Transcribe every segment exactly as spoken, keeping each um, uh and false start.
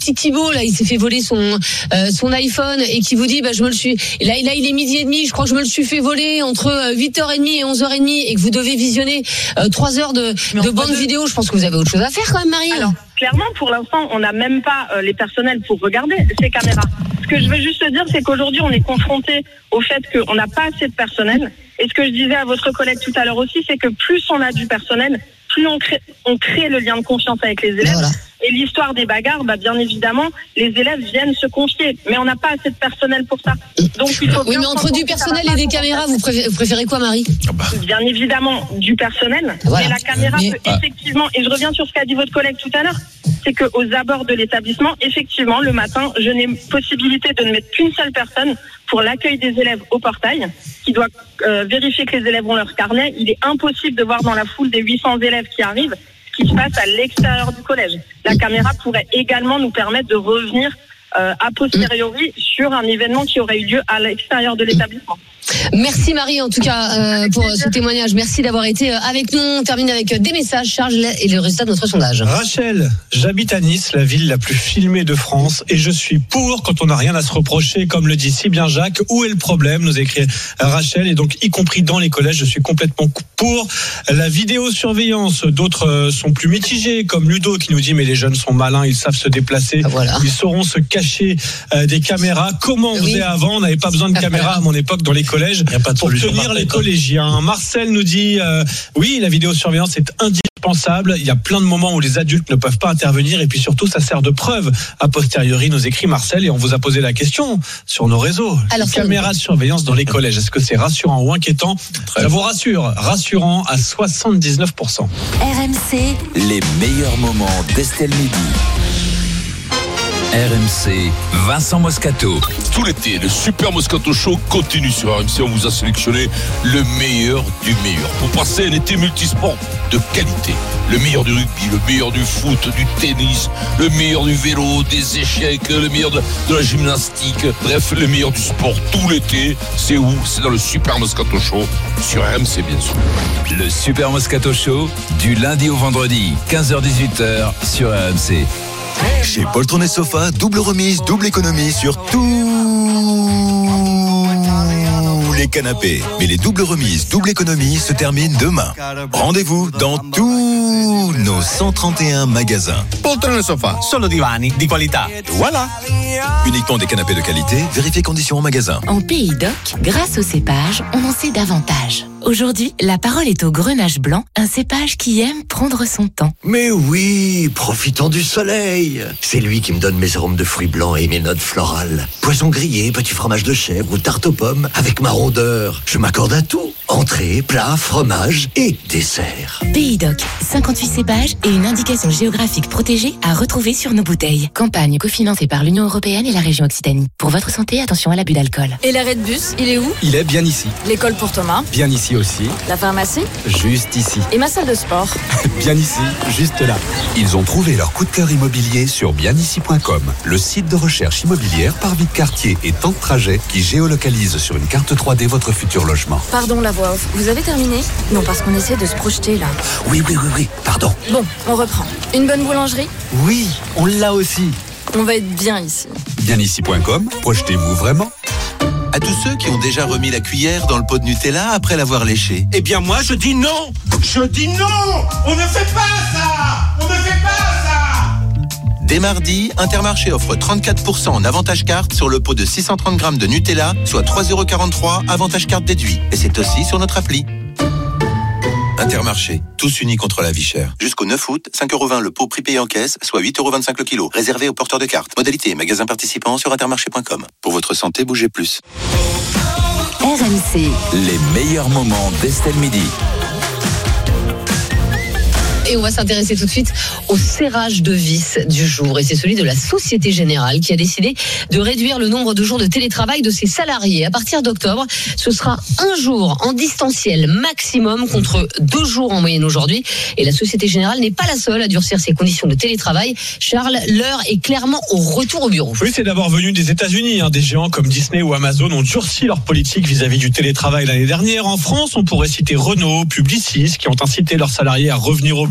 petit Thibaut là, il s'est fait voler son euh, son iPhone et qui vous dit bah je me le suis. Et là, là il est midi et demi, je crois que je me le suis fait voler entre huit heures trente et onze heures trente et que vous devez visionner euh, trois heures de de bande vidéo. Je pense que vous avez autre chose à faire quand même, Marie. Alors clairement, pour l'instant, on n'a même pas euh, les personnels pour regarder ces caméras. Ce que je veux juste dire, c'est qu'aujourd'hui, on est confronté au fait qu'on n'a pas assez de personnel. Et ce que je disais à votre collègue tout à l'heure aussi, c'est que plus on a du personnel, plus on crée, on crée le lien de confiance avec les élèves. Voilà. Et l'histoire des bagarres, bah, bien évidemment, les élèves viennent se confier. Mais on n'a pas assez de personnel pour ça. Donc, il faut oui, mais entre du personnel et des caméras, vous préférez, vous préférez quoi, Marie ? Bien évidemment, du personnel. Voilà. Mais la caméra mais... peut effectivement, et je reviens sur ce qu'a dit votre collègue tout à l'heure, c'est qu'aux abords de l'établissement, effectivement, le matin, je n'ai possibilité de ne mettre qu'une seule personne pour l'accueil des élèves au portail, qui doit euh, vérifier que les élèves ont leur carnet. Il est impossible de voir dans la foule des huit cents élèves qui arrivent ce qui se passe à l'extérieur du collège. La caméra pourrait également nous permettre de revenir euh, a posteriori sur un événement qui aurait eu lieu à l'extérieur de l'établissement. Merci Marie en tout cas euh, pour ce témoignage. Merci d'avoir été avec nous. On termine avec des messages, Charles, et le résultat de notre sondage. Rachel, j'habite à Nice, la ville la plus filmée de France, et je suis pour quand on n'a rien à se reprocher, comme le dit si bien Jacques. Où est le problème, nous écrit Rachel, et donc y compris dans les collèges, je suis complètement pour la vidéosurveillance. D'autres sont plus mitigés, comme Ludo qui nous dit mais les jeunes sont malins, ils savent se déplacer, voilà. Ils sauront se cacher euh, des caméras. Comment on oui. faisait avant? On n'avait pas besoin de caméras à mon époque dans les collèges. Il y a pas de pour tenir les collégiens. Marcel nous dit euh, oui, la vidéosurveillance est indispensable. Il y a plein de moments où les adultes ne peuvent pas intervenir et puis surtout ça sert de preuve a posteriori, nous écrit Marcel, et on vous a posé la question sur nos réseaux. Alors, les caméras de surveillance dans les collèges, est-ce que c'est rassurant ou inquiétant? Ça vous rassure? Rassurant à soixante-dix-neuf pour cent. R M C, les meilleurs moments d'Estelle Midi. R M C, Vincent Moscato. Tout l'été, le Super Moscato Show continue sur R M C. On vous a sélectionné le meilleur du meilleur pour passer un été multisport de qualité. Le meilleur du rugby, le meilleur du foot, du tennis, le meilleur du vélo, des échecs, le meilleur de, de la gymnastique. Bref, le meilleur du sport tout l'été. C'est où? C'est dans le Super Moscato Show sur R M C, bien sûr. Le Super Moscato Show, du lundi au vendredi, quinze heures dix-huit heures sur R M C. Chez Poltron et Sofa, double remise, double économie sur tous les canapés. Mais les doubles remises, double économie se terminent demain. Rendez-vous dans tous nos cent trente et un magasins. Poltron et Sofa, solo divani di qualità. Voilà. Uniquement des canapés de qualité, vérifiez conditions au magasin. En Pays d'Oc, grâce au cépage, on en sait davantage. Aujourd'hui, la parole est au Grenache blanc, un cépage qui aime prendre son temps. Mais oui, profitons du soleil. C'est lui qui me donne mes arômes de fruits blancs et mes notes florales. Poisson grillé, petit fromage de chèvre ou tarte aux pommes avec ma rondeur. Je m'accorde à tout. Entrée, plat, fromage et dessert. Pays d'Oc, cinquante-huit cépages et une indication géographique protégée à retrouver sur nos bouteilles. Campagne cofinancée par l'Union européenne et la région Occitanie. Pour votre santé, attention à l'abus d'alcool. Et l'arrêt de bus, il est où? Il est bien ici. L'école pour Thomas? Bien ici aussi. La pharmacie? Juste ici. Et ma salle de sport? Bien ici, juste là. Ils ont trouvé leur coup de cœur immobilier sur bien ici point com, le site de recherche immobilière par vie de quartier et temps de trajet qui géolocalise sur une carte trois D votre futur logement. Pardon la voix off, vous avez terminé? Non, parce qu'on essaie de se projeter là. Oui, oui, oui, oui, pardon. Bon, on reprend. Une bonne boulangerie? Oui, on l'a aussi. On va être bien ici. bien ici point com, projetez-vous vraiment. À tous ceux qui ont déjà remis la cuillère dans le pot de Nutella après l'avoir léché. Eh bien moi je dis non. Je dis non. On ne fait pas ça. On ne fait pas ça. Dès mardi, Intermarché offre trente-quatre pour cent en avantage carte sur le pot de six cent trente grammes de Nutella, soit trois euros quarante-trois, avantage carte déduit. Et c'est aussi sur notre appli. Intermarché, tous unis contre la vie chère. Jusqu'au neuf août, cinq euros vingt le pot prix payé en caisse, soit huit euros vingt-cinq le kilo. Réservé aux porteurs de cartes. Modalité et magasins participants sur intermarché point com. Pour votre santé, bougez plus. R M C. Les meilleurs moments d'Estelle Midi. Et on va s'intéresser tout de suite au serrage de vis du jour. Et c'est celui de la Société Générale qui a décidé de réduire le nombre de jours de télétravail de ses salariés. À partir d'octobre, ce sera un jour en distanciel maximum contre deux jours en moyenne aujourd'hui. Et la Société Générale n'est pas la seule à durcir ses conditions de télétravail. Charles, l'heure est clairement au retour au bureau. Oui, c'est d'abord venu des États-Unis. Hein. Des géants comme Disney ou Amazon ont durci leur politique vis-à-vis du télétravail l'année dernière. En France, on pourrait citer Renault, Publicis, qui ont incité leurs salariés à revenir au bureau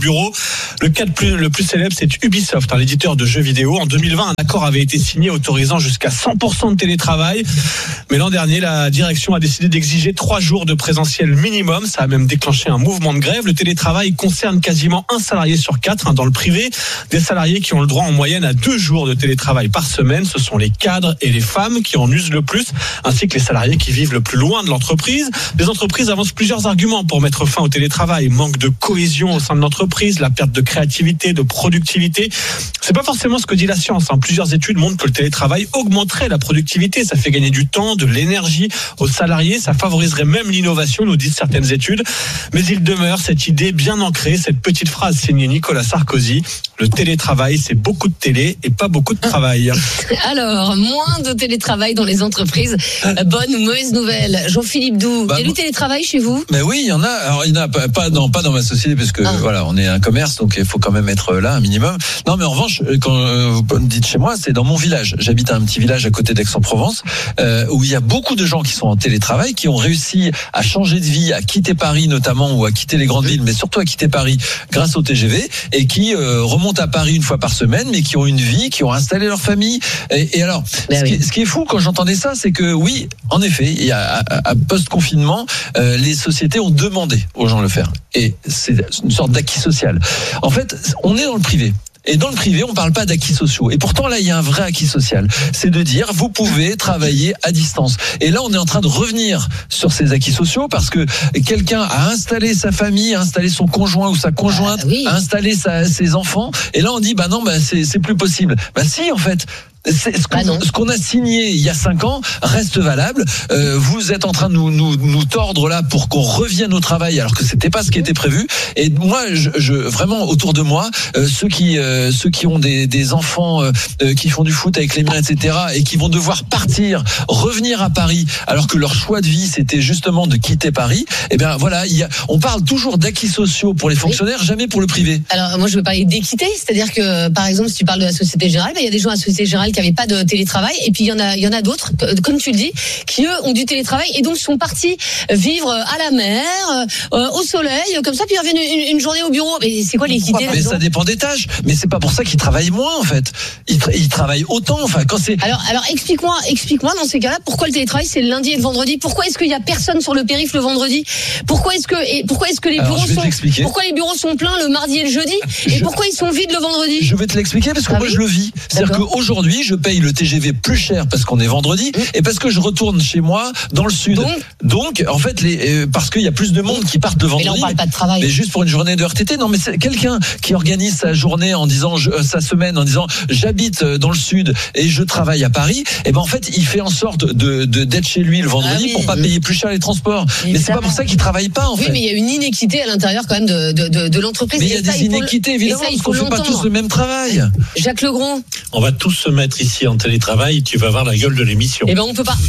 bureau. Le cas le plus, le plus célèbre, c'est Ubisoft, hein, l'éditeur de jeux vidéo. En deux mille vingt, un accord avait été signé autorisant jusqu'à cent pour cent de télétravail. Mais l'an dernier, la direction a décidé d'exiger trois jours de présentiel minimum. Ça a même déclenché un mouvement de grève. Le télétravail concerne quasiment un salarié sur quatre, hein, dans le privé. Des salariés qui ont le droit en moyenne à deux jours de télétravail par semaine. Ce sont les cadres et les femmes qui en usent le plus, ainsi que les salariés qui vivent le plus loin de l'entreprise. Les entreprises avancent plusieurs arguments pour mettre fin au télétravail. Manque de cohésion au sein de l'entreprise, la perte de créativité, de productivité. C'est pas forcément ce que dit la science, hein. Plusieurs études montrent que le télétravail augmenterait la productivité. Ça fait gagner du temps, de l'énergie aux salariés. Ça favoriserait même l'innovation, nous disent certaines études. Mais il demeure cette idée bien ancrée, cette petite phrase signée Nicolas Sarkozy. Le télétravail, c'est beaucoup de télé et pas beaucoup de travail. Alors, moins de télétravail dans les entreprises. Bonne ou mauvaise nouvelle? Jean-Philippe Doux, bah, il y a du télétravail chez vous? Mais oui, il y en a. Alors, il y en a pas, pas, dans, pas dans ma société, parce que ah. voilà, on est un commerce, donc il faut quand même être là un minimum. Non, mais en revanche, quand euh, vous me dites chez moi, c'est dans mon village. J'habite à un petit village à côté d'Aix-en-Provence, euh, où il y a beaucoup de gens qui sont en télétravail, qui ont réussi à changer de vie, à quitter Paris notamment, ou à quitter les grandes villes, mais surtout à quitter Paris grâce au T G V, et qui euh, remontent à Paris une fois par semaine, mais qui ont une vie, qui ont installé leur famille. Et, et alors, ben ce, oui. qui, ce qui est fou quand j'entendais ça, c'est que oui, en effet, il y a à, à post-confinement, euh, les sociétés ont demandé aux gens de le faire, et c'est une sorte d'acquis social. En fait, on est dans le privé. Et dans le privé, on ne parle pas d'acquis sociaux. Et pourtant, là, il y a un vrai acquis social. C'est de dire, vous pouvez travailler à distance. Et là, on est en train de revenir sur ces acquis sociaux, parce que quelqu'un a installé sa famille, a installé son conjoint ou sa conjointe, ah, oui. a installé sa, ses enfants. Et là, on dit, bah non, bah, c'est, c'est plus possible. Bah si, en fait. C'est ce, qu'on, ah ce qu'on a signé il y a cinq ans reste valable. Euh, vous êtes en train de nous, nous, nous tordre là pour qu'on revienne au travail, alors que c'était pas ce qui était prévu. Et moi, je, je vraiment autour de moi, euh, ceux qui euh, ceux qui ont des, des enfants euh, qui font du foot avec les miens, et cetera, et qui vont devoir partir, revenir à Paris, alors que leur choix de vie c'était justement de quitter Paris. Et bien voilà, il y a, on parle toujours d'acquis sociaux pour les fonctionnaires, oui. jamais pour le privé. Alors moi, je veux parler d'équité, c'est-à-dire que par exemple, si tu parles de la Société Générale, ben, il y a des gens à la Société Générale qui n'avaient pas de télétravail, et puis il y en a il y en a d'autres, comme tu le dis, qui eux ont du télétravail et donc sont partis vivre à la mer, euh, au soleil, comme ça, puis ils reviennent une, une journée au bureau. Mais c'est quoi l'équité? Mais ça dépend des tâches. Mais c'est pas pour ça qu'ils travaillent moins, en fait. Ils, tra- ils travaillent autant. Enfin, quand c'est. Alors alors explique-moi explique-moi dans ces cas-là pourquoi le télétravail c'est le lundi et le vendredi. Pourquoi est-ce qu'il y a personne sur le périph' le vendredi? Pourquoi est-ce que et pourquoi est-ce que les alors, bureaux sont pourquoi les bureaux sont pleins le mardi et le jeudi et je... pourquoi ils sont vides le vendredi? Je vais te l'expliquer parce que ah moi oui je le vis. C'est-à-dire qu'aujourd'hui je paye le T G V plus cher parce qu'on est vendredi mmh. et parce que je retourne chez moi dans le sud. Donc, Donc en fait, les, euh, parce qu'il y a plus de monde qui partent le vendredi. Mais là, on parle pas de travail. Mais juste pour une journée de R T T. Non, mais c'est quelqu'un qui organise sa journée en disant, je, euh, sa semaine en disant, j'habite dans le sud et je travaille à Paris. Et ben en fait, il fait en sorte de, de d'être chez lui le vendredi ah oui. pour pas mmh. payer plus cher les transports. Mais, mais c'est pas pour ça qu'il travaille pas en oui, fait. Oui, mais il y a une inéquité à l'intérieur quand même de de, de, de l'entreprise. Mais il y a des inéquités évidemment parce qu'on fait pas tous le même travail. Jacques Legros. On va tous se mettre ici en télétravail. Tu vas voir la gueule de l'émission. Eh ben on peut pas.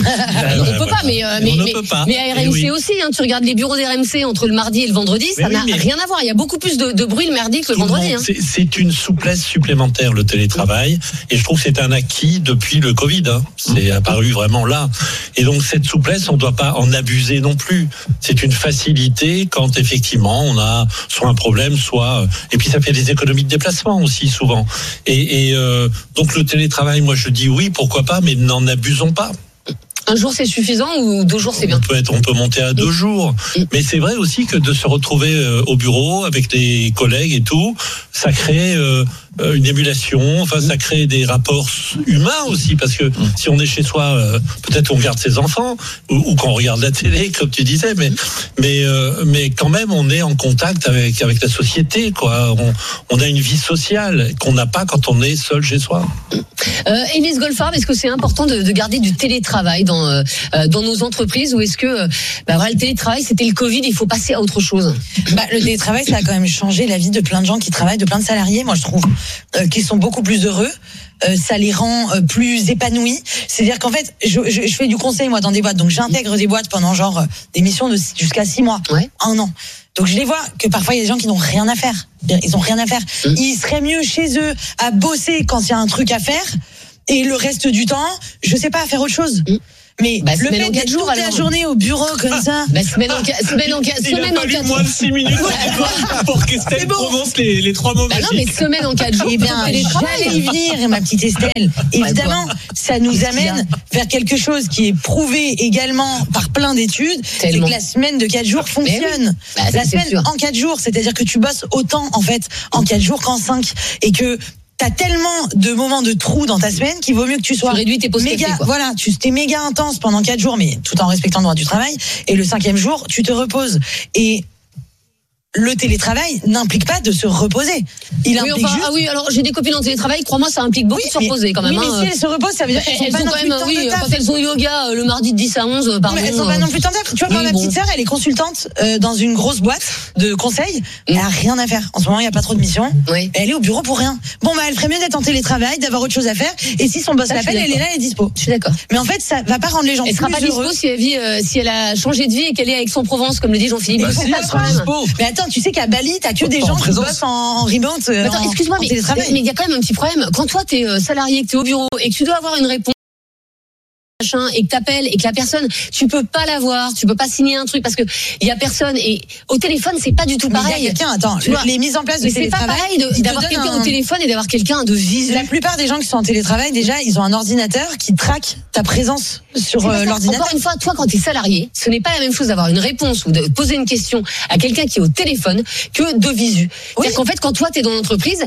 on peut pas, mais euh, mais, mais, pas. mais à R M C oui. aussi. Hein, tu regardes les bureaux d'R M C entre le mardi et le vendredi, mais ça oui, n'a mais... rien à voir. Il y a beaucoup plus de, de bruit le mardi que le Tout vendredi. Le hein. c'est, c'est une souplesse supplémentaire le télétravail, et je trouve que c'est un acquis depuis le Covid. Hein. C'est mmh. apparu vraiment là. Et donc cette souplesse, on ne doit pas en abuser non plus. C'est une facilité quand effectivement on a soit un problème, soit et puis ça fait des économies de déplacement aussi souvent. Et, et euh, donc le télétravail, moi je dis oui, pourquoi pas, mais n'en abusons pas. Un jour c'est suffisant ou deux jours c'est bien? On peut être, on peut monter à deux jours. Mais c'est vrai aussi que de se retrouver au bureau avec des collègues et tout, ça crée euh, une émulation. Enfin, ça crée des rapports humains aussi, parce que si on est chez soi, euh, peut-être on regarde ses enfants ou, ou qu'on regarde la télé, comme tu disais, mais mais euh, mais quand même on est en contact avec avec la société, quoi. On, on a une vie sociale qu'on n'a pas quand on est seul chez soi. Euh, Élise Goldfarb, est-ce que c'est important de, de garder du télétravail dans euh, dans nos entreprises, ou est-ce que euh, bah voilà, le télétravail c'était le Covid, il faut passer à autre chose? Bah, le télétravail, ça a quand même changé la vie de plein de gens qui travaillent, de plein de salariés. Moi, je trouve euh, qu'ils sont beaucoup plus heureux. Euh, ça les rend euh, plus épanouis. C'est-à-dire qu'en fait, je, je, je fais du conseil moi dans des boîtes, donc j'intègre des boîtes pendant genre euh, des missions de jusqu'à six mois, ouais. un an. Donc je les vois que parfois il y a des gens qui n'ont rien à faire. Ils ont rien à faire. Mmh. Ils seraient mieux chez eux à bosser quand il y a un truc à faire, et le reste du temps, je sais pas, à faire autre chose. Mmh. Mais bah, le semaine fait en d'être quatre jours, toute la alors. journée au bureau comme ça. Bah, semaine en quatre semaine en quatre Il semaine a en fallu quatre moins de six minutes pour qu'Estelle bon. prononce les, les trois mots Bah non, magiques. mais semaine en quatre jours. Eh bien, j'allais y venir, ma petite Estelle. Évidemment, ça nous amène vers quelque chose qui est prouvé également par plein d'études, c'est Tellement. que la semaine de quatre jours fonctionne. Bah, ça, la c'est semaine sûr. en quatre jours, c'est-à-dire que tu bosses autant en fait en quatre jours qu'en cinq, et que t'as tellement de moments de trous dans ta semaine qu'il vaut mieux que tu sois Tu réduis tes pauses méga, café, quoi. voilà, tu t'es méga intense pendant quatre jours, mais tout en respectant le droit du travail. Et le cinquième jour, tu te reposes. Et le télétravail n'implique pas de se reposer. Il Oui, implique enfin, juste... ah oui, alors j'ai des copines en télétravail, crois-moi, ça implique beaucoup Oui, de se mais- reposer quand même. oui, mais hein. si elles se reposent, ça veut dire qu'elles sont Elles pas ont non quand plus même, tant oui, de taf. quand elles ont yoga euh, le mardi de dix à onze, euh, pardon. Non, mais elles ont pas non plus tant de taf. Tu vois, Oui, quand ma bon. petite sœur, elle est consultante euh, dans une grosse boîte de conseils, elle a rien à faire. En ce moment, il y a pas trop de missions. Oui. Elle est au bureau pour rien. Bon, bah, elle ferait mieux d'être en télétravail, d'avoir autre chose à faire. Et si son boss Ça, je suis l'appelle, elle est d'accord. là, elle est dispo. Je suis d'accord. Mais en fait, ça va pas rendre les gens Elle sera plus pas dispo heureux. si elle, vit, euh, si elle a changé de vie et qu'elle est à Aix-en-Provence, comme le dit Jean-Philippe. Mais Il faut si, pas elle le sera problème. dispo. Mais attends, tu sais qu'à Bali, t'as que des Pas en gens qui présence. bossent en, en remote, euh, Mais attends, en- excuse-moi, en mais télétravail. mais il y a quand même un petit problème. Quand toi, t'es euh, salarié, que t'es au bureau et que tu dois avoir une réponse, machin, et que t'appelles et que la personne, tu peux pas l'avoir, tu peux pas signer un truc parce que il y a personne, et au téléphone, c'est pas du tout Mais il y a pareil. quelqu'un, attends, Tu vois, les mises en place de Mais c'est pas télétravail, pareil de- ils te d'avoir donnent quelqu'un un- au téléphone et d'avoir quelqu'un de visu. La plupart des gens qui sont en télétravail, déjà, ils ont un ordinateur qui traque ta présence sur C'est pas euh, ça. l'ordinateur. Encore une fois, toi, quand tu es salarié, ce n'est pas la même chose d'avoir une réponse ou de poser une question à quelqu'un qui est au téléphone que de visu. C'est-à-dire qu'en fait, quand toi, tu es dans l'entreprise,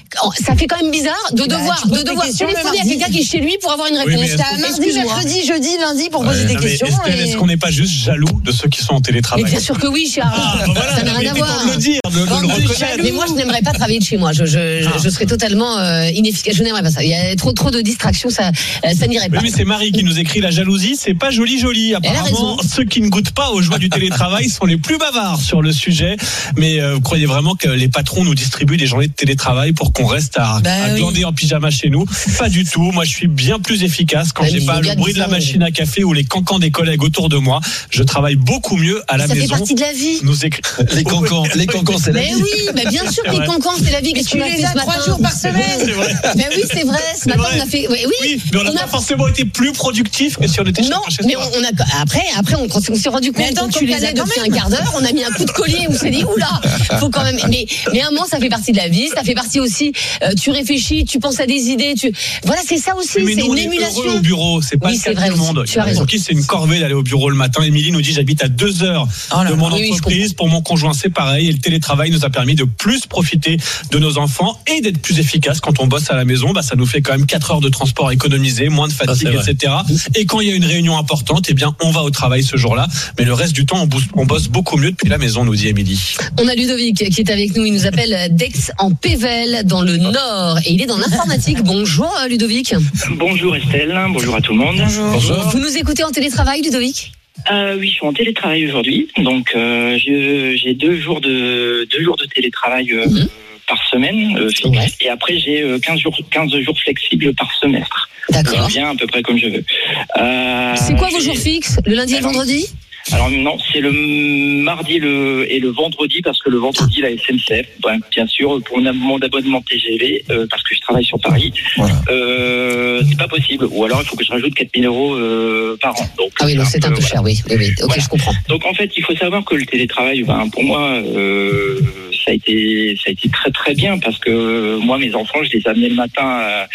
ça fait quand même bizarre de Bah, devoir, tu poses de tes devoir questions le téléphoner à mardi. quelqu'un qui est chez lui pour avoir une Oui, réponse. mais est-ce T'as mardi, Excuse-moi. mercredi, jeudi, lundi pour poser Ouais, des non, mais questions. Estelle, et- est-ce qu'on n'est pas juste jaloux de ceux qui sont en Mais télétravail? bien sûr que oui, Charles. Ah, bah voilà, ça n'a mais rien à t'es voir. temps de le dire, de, de le Bande de reconnaître. jaloux. Mais moi, je n'aimerais pas travailler de chez moi. Je, je, je, Ah. je serais totalement euh, inefficace. Je n'aimerais pas ça. Il y a trop, trop de distractions. Ça, euh, ça n'irait Oui, pas. mais c'est Marie qui nous écrit la jalousie, c'est pas joli joli. Elle a Apparemment, raison. ceux qui ne goûtent pas aux joies du télétravail sont les plus bavards sur le sujet. Mais euh, vous croyez vraiment que les patrons nous distribuent des journées de télétravail pour qu'on reste à, Bah à oui. glander en pyjama chez nous? Pas du tout. Moi, je suis bien plus efficace quand Ouais, j'ai mais pas les le gars bruit de la disent ça, machine à café ou les cancans des collègues autour de moi. Je travaille beaucoup mieux à la Ça fait maison. partie de la vie. Nous écrit... Les cancans, les cancans, c'est la Mais vie. oui, mais bien sûr C'est que les vrai. cancans, c'est la vie. Mais Qu'est-ce tu qu'on a les fait as ce trois matin jours par C'est semaine. vrai. Mais oui, c'est vrai. Ce C'est matin, vrai. on a fait. Oui, oui, Oui, mais on n'a on a- pas forcément été plus productifs que si on était Non, chez mais soi. on, on a après, après, on, quand on s'est rendu compte Mais attends, qu'on tu les allait as quand depuis même. un quart d'heure, on a mis un coup de collier, on s'est dit oula, faut quand même. Mais, mais à un moment, ça fait partie de la vie, ça fait partie aussi. Euh, tu réfléchis, tu penses à des idées, tu. Voilà, c'est ça aussi, Oui, mais c'est nous, on une est émulation. heureux au bureau, c'est pas Oui, le c'est cas vrai de tout le aussi. monde. Tu as raison. Pour qui c'est une corvée d'aller au bureau le matin. Émilie nous dit j'habite à deux heures Oh là de mon là. Oui, oui, je entreprise. Pour mon conjoint, c'est pareil. Et le télétravail nous a permis de plus profiter de nos enfants et d'être plus efficace quand on bosse à la maison. Bah, ça nous fait quand même quatre heures de transport économisé, moins de fatigue, c'est vrai. et cetera. Et quand il y a une réunion importante, eh bien, on va au travail ce jour-là. Mais le reste du temps, on bosse, on bosse beaucoup mieux depuis la maison, nous dit Émilie. On a Ludovic qui est avec nous. Il nous appelle d'Aix en Pével, dans le Nord, et il est dans l'informatique. Bonjour euh, Ludovic. Bonjour Estelle, bonjour à tout le monde. Bonjour. Vous nous écoutez en télétravail, Ludovic? Euh, oui, je suis en télétravail aujourd'hui, donc euh, je- j'ai deux jours de deux jours de télétravail euh, Mhm. par semaine, euh, fixe, Ouais. et après j'ai euh, quinze jours quinze jours flexibles par semestre. D'accord. Je viens à peu près comme je veux. Euh, C'est quoi vos j'ai- jours fixes? Le lundi et le Alors, vendredi? Alors non, c'est le mardi le, et le vendredi, parce que le vendredi, la S N C F, ben, bien sûr, pour mon mon abonnement T G V, euh, parce que je travaille sur Paris, Voilà. euh, c'est pas possible. Ou alors, il faut que je rajoute quatre mille euros euh, par an. Donc, Ah oui, donc c'est un peu voilà. cher, oui. Oui, oui. Ok, Voilà. je comprends. Donc en fait, il faut savoir que le télétravail, ben, pour moi, euh, ça a été, ça a été très très bien, parce que moi, mes enfants, je les amenais le matin à,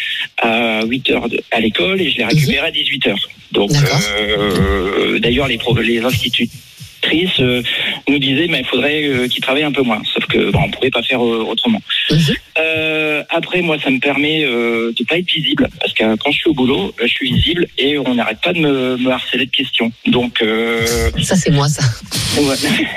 à huit heures de- à l'école et je les récupérais à dix-huit heures. Donc D'accord. euh, d'ailleurs, les, pro- les institutrices euh, nous disaient, mais il faudrait euh, qu'ils travaillent un peu moins. Sauf que bon, on pouvait pas faire euh, autrement. Mhm. Euh, après, moi, ça me permet euh, de pas être visible, parce que quand je suis au boulot, je suis visible et on n'arrête pas de me, me harceler de questions. Donc euh, Ça, c'est moi, ça. Ouais.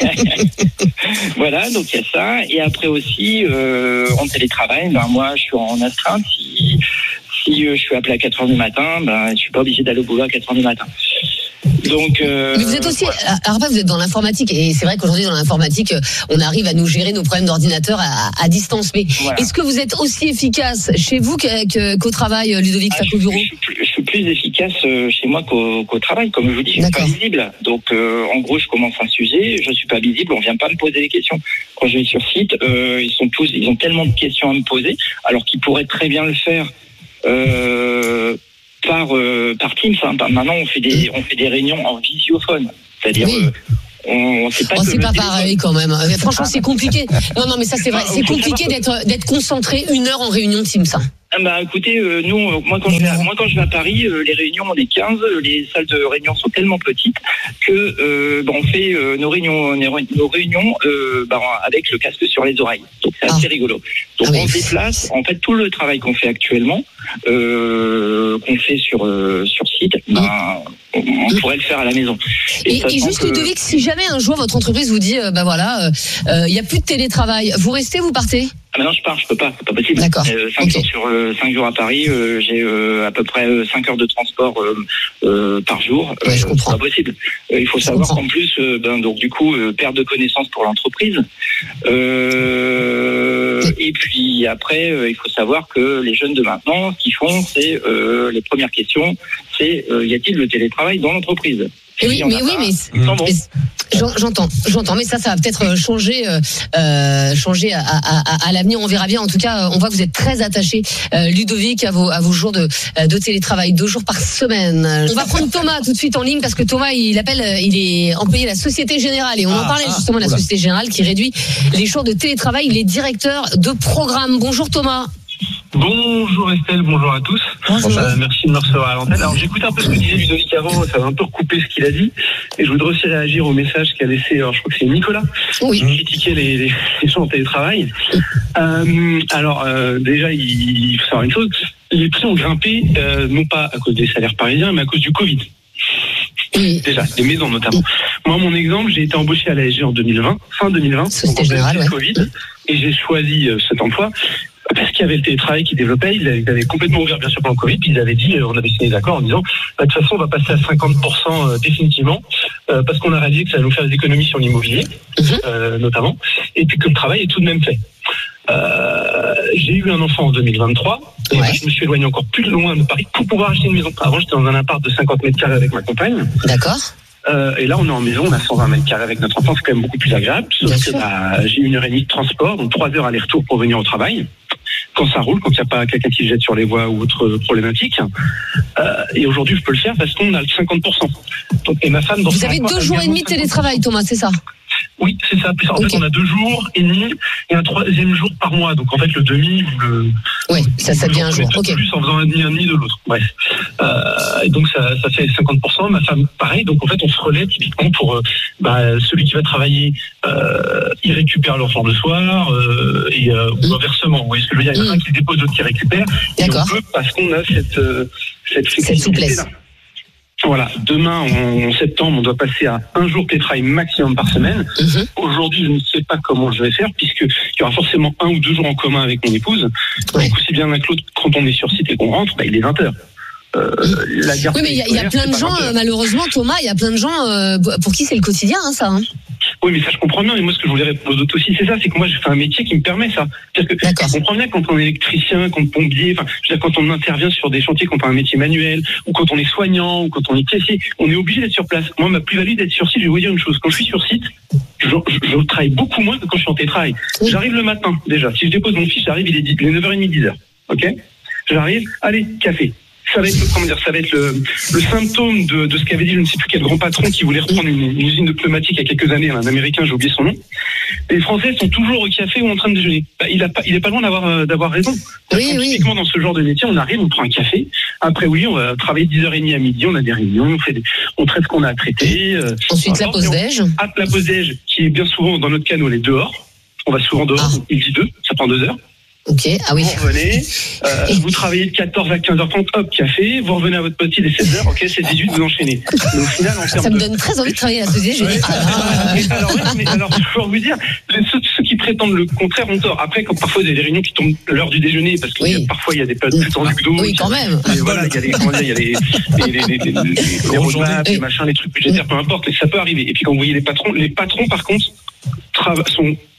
Voilà, donc il y a ça. Et après aussi, euh, en télétravail, ben moi, je suis en astreinte. Si, si euh, je suis appelé à quatre heures du matin, ben je suis pas obligé d'aller au boulot à quatre heures du matin. Donc, euh, Mais vous êtes aussi, voilà. alors après, vous êtes dans l'informatique, et c'est vrai qu'aujourd'hui, dans l'informatique, on arrive à nous gérer nos problèmes d'ordinateur à, à distance. Mais Voilà. est-ce que vous êtes aussi efficace chez vous que- que- qu'au travail, Ludovic, Ah, pas je, qu'au bureau? je suis plus, je suis plus efficace euh, chez moi qu'au qu'au travail. Comme je vous dis, je suis pas D'accord. visible. Donc, euh, en gros, je commence un sujet, je suis pas visible, on vient pas me poser des questions. Quand je vais sur site, euh, ils sont tous, ils ont tellement de questions à me poser, alors qu'ils pourraient très bien le faire. Euh, par euh, euh, par Teams. Hein. Maintenant, on fait des, on fait des réunions en visiophone. C'est-à-dire, oui. euh, on, c'est pas, oh, que c'est pas pareil quand même. Franchement, c'est compliqué. Non, non, mais ça c'est vrai. C'est compliqué d'être d'être concentré une heure en réunion Teams. Ça. Ah bah écoutez, euh, nous, euh, moi quand je vais, à, moi quand je vais à Paris, euh, les réunions on est quinze, les salles de réunion sont tellement petites que euh, bah, on fait euh, nos réunions, nos réunions euh, bah, avec le casque sur les oreilles. Donc c'est assez ah. rigolo. Donc ah, on se déplace. En fait, tout le travail qu'on fait actuellement, euh, qu'on fait sur euh, sur site, bah, on, on pourrait le faire à la maison. Et, et, et juste que... Ludovic, si jamais un jour votre entreprise vous dit, euh, bah voilà, il euh, y a plus de télétravail, vous restez, vous partez? Ah maintenant je pars, je peux pas, c'est pas possible. D'accord. Euh, cinq okay. jours sur euh, cinq jours à Paris, euh, j'ai euh, à peu près euh, cinq heures de transport euh, euh, par jour. Ouais, je euh, comprends. C'est pas possible. Euh, il faut je savoir comprends. qu'en plus, euh, ben donc du coup, euh, perte de connaissances pour l'entreprise. Euh, et puis après, euh, il faut savoir que les jeunes de maintenant, ce qu'ils font, c'est euh, les premières questions, c'est euh, y a-t-il le télétravail dans l'entreprise? Oui, mais oui, mais, bon. mais j'entends, j'entends, mais ça, ça va peut-être changer, euh, changer à, à, à, à l'avenir. On verra bien. En tout cas, on voit que vous êtes très attaché, euh, Ludovic, à vos, à vos jours de, de télétravail, deux jours par semaine. On va prendre Thomas tout de suite en ligne parce que Thomas, il appelle, il est employé à la Société Générale et on ah, en parlait ah, justement de la Société Générale qui réduit les jours de télétravail. Il est directeur de programme. Bonjour Thomas. Bonjour Estelle, bonjour à tous. Bonjour. Euh, merci de me recevoir à l'antenne. Alors j'écoute un peu ce que disait Ludovic avant, ça va un peu recouper ce qu'il a dit. Et je voudrais aussi réagir au message qu'a laissé, alors je crois que c'est Nicolas, oui. qui critiquait les, les, les gens en télétravail. Euh, alors euh, déjà, il, il faut savoir une chose, les prix ont grimpé, euh, non pas à cause des salaires parisiens, mais à cause du Covid. Oui. Déjà, des maisons notamment. Moi, mon exemple, j'ai été embauché à l'A S G en deux mille vingt, fin deux mille vingt, Société Générale, ouais. Covid, et j'ai choisi euh, cet emploi parce qu'il y avait le télétravail qui développait, ils avaient, ils avaient complètement ouvert bien sûr pendant le Covid, puis ils avaient dit, on avait signé d'accord en disant, bah, de toute façon on va passer à cinquante pour cent euh, définitivement, euh, parce qu'on a réalisé que ça allait nous faire des économies sur l'immobilier, mm-hmm. euh, notamment, et puis que le travail est tout de même fait. Euh, j'ai eu un enfant en deux mille vingt-trois, et ouais. je me suis éloigné encore plus loin de Paris pour pouvoir acheter une maison. Avant j'étais dans un appart de cinquante mètres carrés avec ma compagne. D'accord. Euh, et là, on est en maison, on a cent vingt mètres carrés avec notre enfant, c'est quand même beaucoup plus agréable. Sauf que bah, j'ai une heure et demie de transport, donc trois heures aller-retour pour venir au travail. Quand ça roule, quand il n'y a pas quelqu'un qui jette sur les voies ou autre problématique. Euh, et aujourd'hui, je peux le faire parce qu'on a le cinquante pour cent. Donc, et ma femme, dans Vous avez deux jours et demi de télétravail, Thomas, c'est ça? Oui, c'est ça. En okay. fait, on a deux jours et demi et un troisième jour par mois. Donc, en fait, le demi ou le. Oui, ça, ça devient un jour. Ok. Plus en faisant un demi, un demi de l'autre. Bref. Euh, et donc, ça, ça fait cinquante pour cent. Ma femme, pareil. Donc, en fait, on se relaie typiquement pour euh, bah, celui qui va travailler, euh, il récupère l'enfant le soir euh, et euh, mmh. ou inversement. Vous voyez ce que je veux dire? Il y en a un qui dépose, l'autre qui récupère. D'accord. Et on peut parce qu'on a cette, euh, cette cette souplesse. Voilà, demain, en septembre, on doit passer à un jour de télétravail maximum par semaine. Mmh. Aujourd'hui, je ne sais pas comment je vais faire, puisqu'il y aura forcément un ou deux jours en commun avec mon épouse. Ouais. Donc, aussi bien l'un que l'autre, quand on est sur site et qu'on rentre, bah, il est vingt heures. Euh, la oui, mais il y, y a plein de gens, euh, malheureusement, Thomas, il y a plein de gens euh, pour qui c'est le quotidien, hein, ça. Hein. Oui, mais ça, je comprends bien. Et moi, ce que je voulais répondre aux autres aussi, c'est ça, c'est que moi, j'ai fait un métier qui me permet ça. C'est-à-dire que je comprends bien quand on est électricien, quand on est pompier, enfin, je veux dire, quand on intervient sur des chantiers, quand on a un métier manuel, ou quand on est soignant, ou quand on est caissier, on est obligé d'être sur place. Moi, ma plus-value d'être sur site, je vais vous dire une chose. Quand je suis sur site, je, je, je travaille beaucoup moins que quand je suis en télétravail. Oui. J'arrive le matin, déjà. Si je dépose mon fils, j'arrive, il est, il est neuf heures trente, dix heures. OK? J'arrive, allez, café. Ça va être, comment dire, ça va être le, le symptôme de, de ce qu'avait dit je ne sais plus quel grand patron qui voulait reprendre une, une usine de pneumatiques il y a quelques années, un Américain, j'ai oublié son nom. Les Français sont toujours au café ou en train de déjeuner. Bah, il a pas, il est pas loin d'avoir, d'avoir raison. Oui, oui. Typiquement, dans ce genre de métier, on arrive, on prend un café. Après, oui, on va travailler dix heures trente à midi, on a des réunions, on fait des, on traite ce qu'on a à traiter. Euh, Ensuite, la pause déj. La pause déj, qui est bien souvent, dans notre cas, nous, elle est dehors. On va souvent dehors, ah. il dit deux, ça prend deux heures. Ok, ah oui. Vous revenez, euh, vous travaillez de quatorze à quinze heures trente, hop, café, vous revenez à votre poste dès seize heures, ok, c'est dix-huit, vous enchaînez. Mais au final, en ça me donne de... très envie de travailler à la société, je ouais, dis. Ah, mais alors, oui, mais alors, je peux vous dire, ceux, ceux qui prétendent le contraire ont tort. Après, quand parfois il y a des réunions qui tombent l'heure du déjeuner, parce que oui. parfois il y a des périodes plus tendues que d'autres. Oui, quand même. Et voilà, il y a les, comment dire, il y a les, les, les, les, les, les, les roadmaps, les machins, les trucs budgétaires, peu importe, mais ça peut arriver. Et puis quand vous voyez les patrons, les patrons, par contre, sont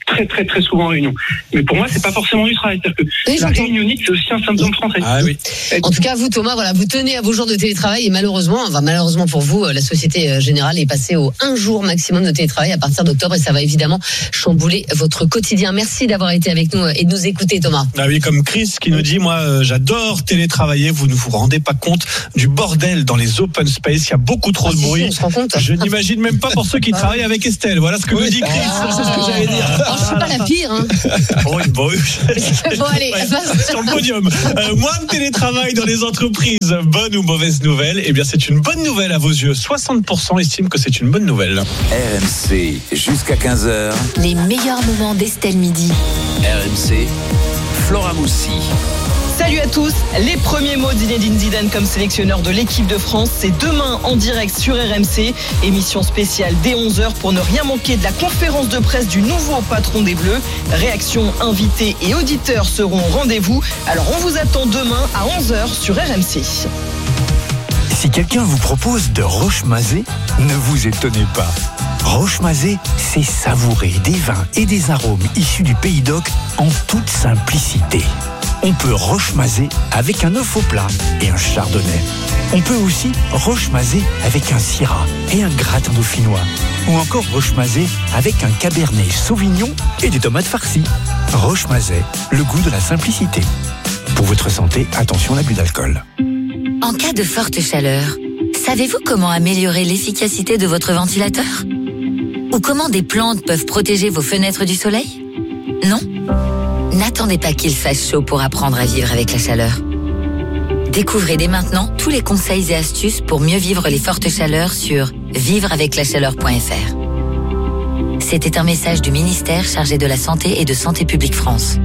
très très très souvent en réunion. Mais pour moi, c'est pas forcément du travail. C'est-à-dire que oui, la réunionite, c'est aussi un symptôme français. Ah oui. En tout cas, vous, Thomas, voilà, vous tenez à vos jours de télétravail et malheureusement, enfin malheureusement pour vous, la Société Générale est passée au un jour maximum de télétravail à partir d'octobre et ça va évidemment chambouler votre quotidien. Merci d'avoir été avec nous et de nous écouter, Thomas. Ah oui, comme Chris qui nous dit, moi, euh, j'adore télétravailler. Vous ne vous rendez pas compte du bordel dans les open space. Il y a beaucoup trop ah, de si, bruit. Si, on se rend compte. Je n'imagine même pas pour ceux qui travaillent avec Estelle. Voilà ce que oui. nous dit Chris. Ah, c'est ce que j'allais dire. Oh, je suis pas la pire. Hein. Bon, bon, bon allez, sur le podium. Euh, moins de télétravail dans les entreprises. Bonne ou mauvaise nouvelle? Eh bien, c'est une bonne nouvelle à vos yeux. soixante pour cent estiment que c'est une bonne nouvelle. R M C jusqu'à quinze heures. Les meilleurs moments d'Estelle Midi. R M C, Flora Moussi. Salut à tous, les premiers mots d'Zinedine Zidane comme sélectionneur de l'équipe de France, c'est demain en direct sur R M C, émission spéciale dès onze heures pour ne rien manquer de la conférence de presse du nouveau patron des Bleus. Réactions, invités et auditeurs seront au rendez-vous, alors on vous attend demain à onze heures sur R M C. Si quelqu'un vous propose de roche-mazé, ne vous étonnez pas. Roche-mazé, c'est savourer des vins et des arômes issus du Pays d'Oc en toute simplicité. On peut roche-mazé avec un œuf au plat et un chardonnay. On peut aussi roche-mazé avec un syrah et un gratin dauphinois. Ou encore roche-mazé avec un cabernet sauvignon et des tomates farcies. Roche-mazé, le goût de la simplicité. Pour votre santé, attention à l'abus d'alcool. En cas de forte chaleur, savez-vous comment améliorer l'efficacité de votre ventilateur ? Ou comment des plantes peuvent protéger vos fenêtres du soleil ? Non ? N'attendez pas qu'il fasse chaud pour apprendre à vivre avec la chaleur. Découvrez dès maintenant tous les conseils et astuces pour mieux vivre les fortes chaleurs sur vivre avec la chaleur point f r. C'était un message du ministère chargé de la Santé et de Santé publique France.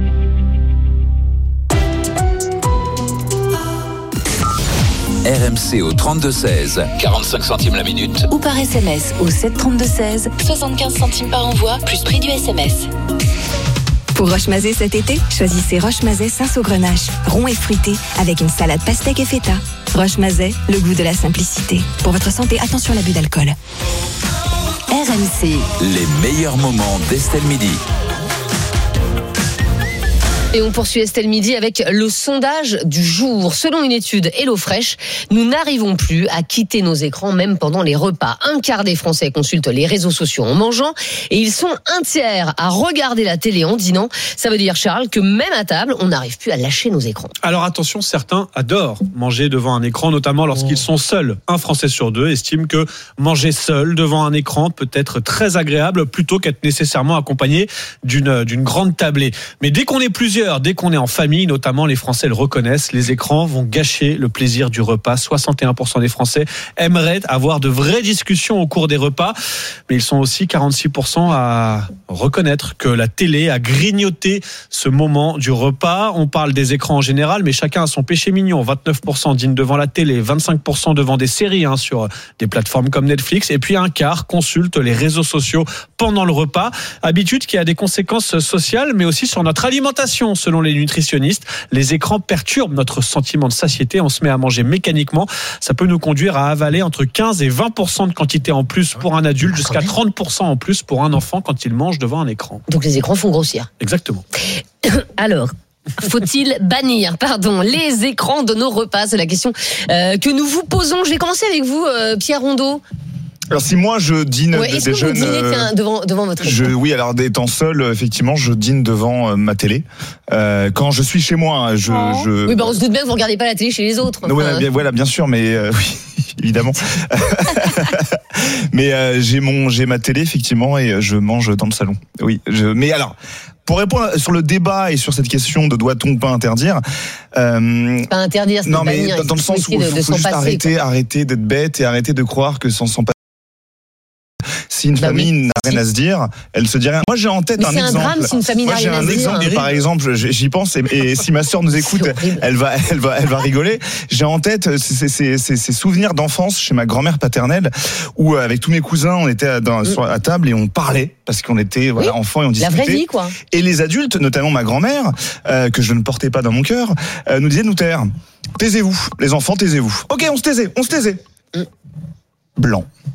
R M C au trente-deux seize, quarante-cinq centimes la minute. Ou par S M S au sept trente-deux seize, soixante-quinze centimes par envoi, plus prix du S M S. Pour Roche-Mazé cet été, choisissez Roche-Mazé Saint-Saugrenache, rond et fruité, avec une salade pastèque et feta. Roche-Mazé, le goût de la simplicité. Pour votre santé, attention à l'abus d'alcool. R M C. Les meilleurs moments d'Estelle Midi. Et on poursuit Estelle Midi avec le sondage du jour. Selon une étude HelloFresh, nous n'arrivons plus à quitter nos écrans même pendant les repas. Un quart des Français consultent les réseaux sociaux en mangeant et ils sont un tiers à regarder la télé en dînant. Ça veut dire, Charles, que même à table, on n'arrive plus à lâcher nos écrans. Alors attention, certains adorent manger devant un écran, notamment lorsqu'ils sont seuls. Un Français sur deux estime que manger seul devant un écran peut être très agréable plutôt qu'être nécessairement accompagné d'une, d'une grande tablée. Mais dès qu'on est plusieurs, dès qu'on est en famille, notamment les Français le reconnaissent, les écrans vont gâcher le plaisir du repas. soixante et un pour cent des Français aimeraient avoir de vraies discussions au cours des repas, mais ils sont aussi quarante-six pour cent à reconnaître que la télé a grignoté ce moment du repas. On parle des écrans en général, mais chacun a son péché mignon. vingt-neuf pour cent dînent devant la télé, vingt-cinq pour cent devant des séries hein, sur des plateformes comme Netflix, et puis un quart consulte les réseaux sociaux pendant le repas. Habitude qui a des conséquences sociales, mais aussi sur notre alimentation. Selon les nutritionnistes, les écrans perturbent notre sentiment de satiété. On se met à manger mécaniquement. Ça peut nous conduire à avaler entre quinze et vingt pour cent de quantité en plus pour un adulte, jusqu'à trente pour cent en plus pour un enfant quand il mange devant un écran. Donc les écrans font grossir. Exactement. Alors, faut-il bannir, pardon, les écrans de nos repas? C'est la question euh, que nous vous posons. Je vais commencer avec vous, euh, Pierre Rondeau. Alors si moi je dîne ouais, des est-ce que jeunes, vous dînez euh, devant devant votre écran? Je, oui, alors étant seul, effectivement, je dîne devant euh, ma télé. Euh, quand je suis chez moi, je, oh. je. Oui, bah on se doute bien que vous regardez pas la télé chez les autres. Enfin... Voilà, bien, voilà, bien sûr, mais euh, oui, évidemment. mais euh, j'ai mon, j'ai ma télé effectivement et je mange dans le salon. Oui, je. Mais alors. Pour répondre sur le débat et sur cette question de doit-on pas interdire, euh, pas interdire, c'est non pas mais bannir, dans, dans le sens où il faut, faut juste passer, arrêter, quoi. arrêter d'être bête et arrêter de croire que sans s'en passer. Si une bah famille oui, n'a rien si. à se dire, elle se dit rien. Moi, j'ai en tête mais un c'est exemple. Un drame si une famille Moi, n'a j'ai rien un à se exemple. dire. Et par exemple, j'y pense. Et, et si ma sœur nous écoute, elle va, elle va, elle va rigoler. J'ai en tête ces, ces, ces, ces souvenirs d'enfance chez ma grand-mère paternelle, où avec tous mes cousins, on était à, dans, sur, à table et on parlait parce qu'on était voilà, oui, enfants et on discutait. La vraie vie, quoi. Et les adultes, notamment ma grand-mère, euh, que je ne portais pas dans mon cœur, euh, nous disaient de nous taire. Taisez-vous, les enfants, taisez-vous. Ok, on se taisait, on se taisait. Mm. Blanc.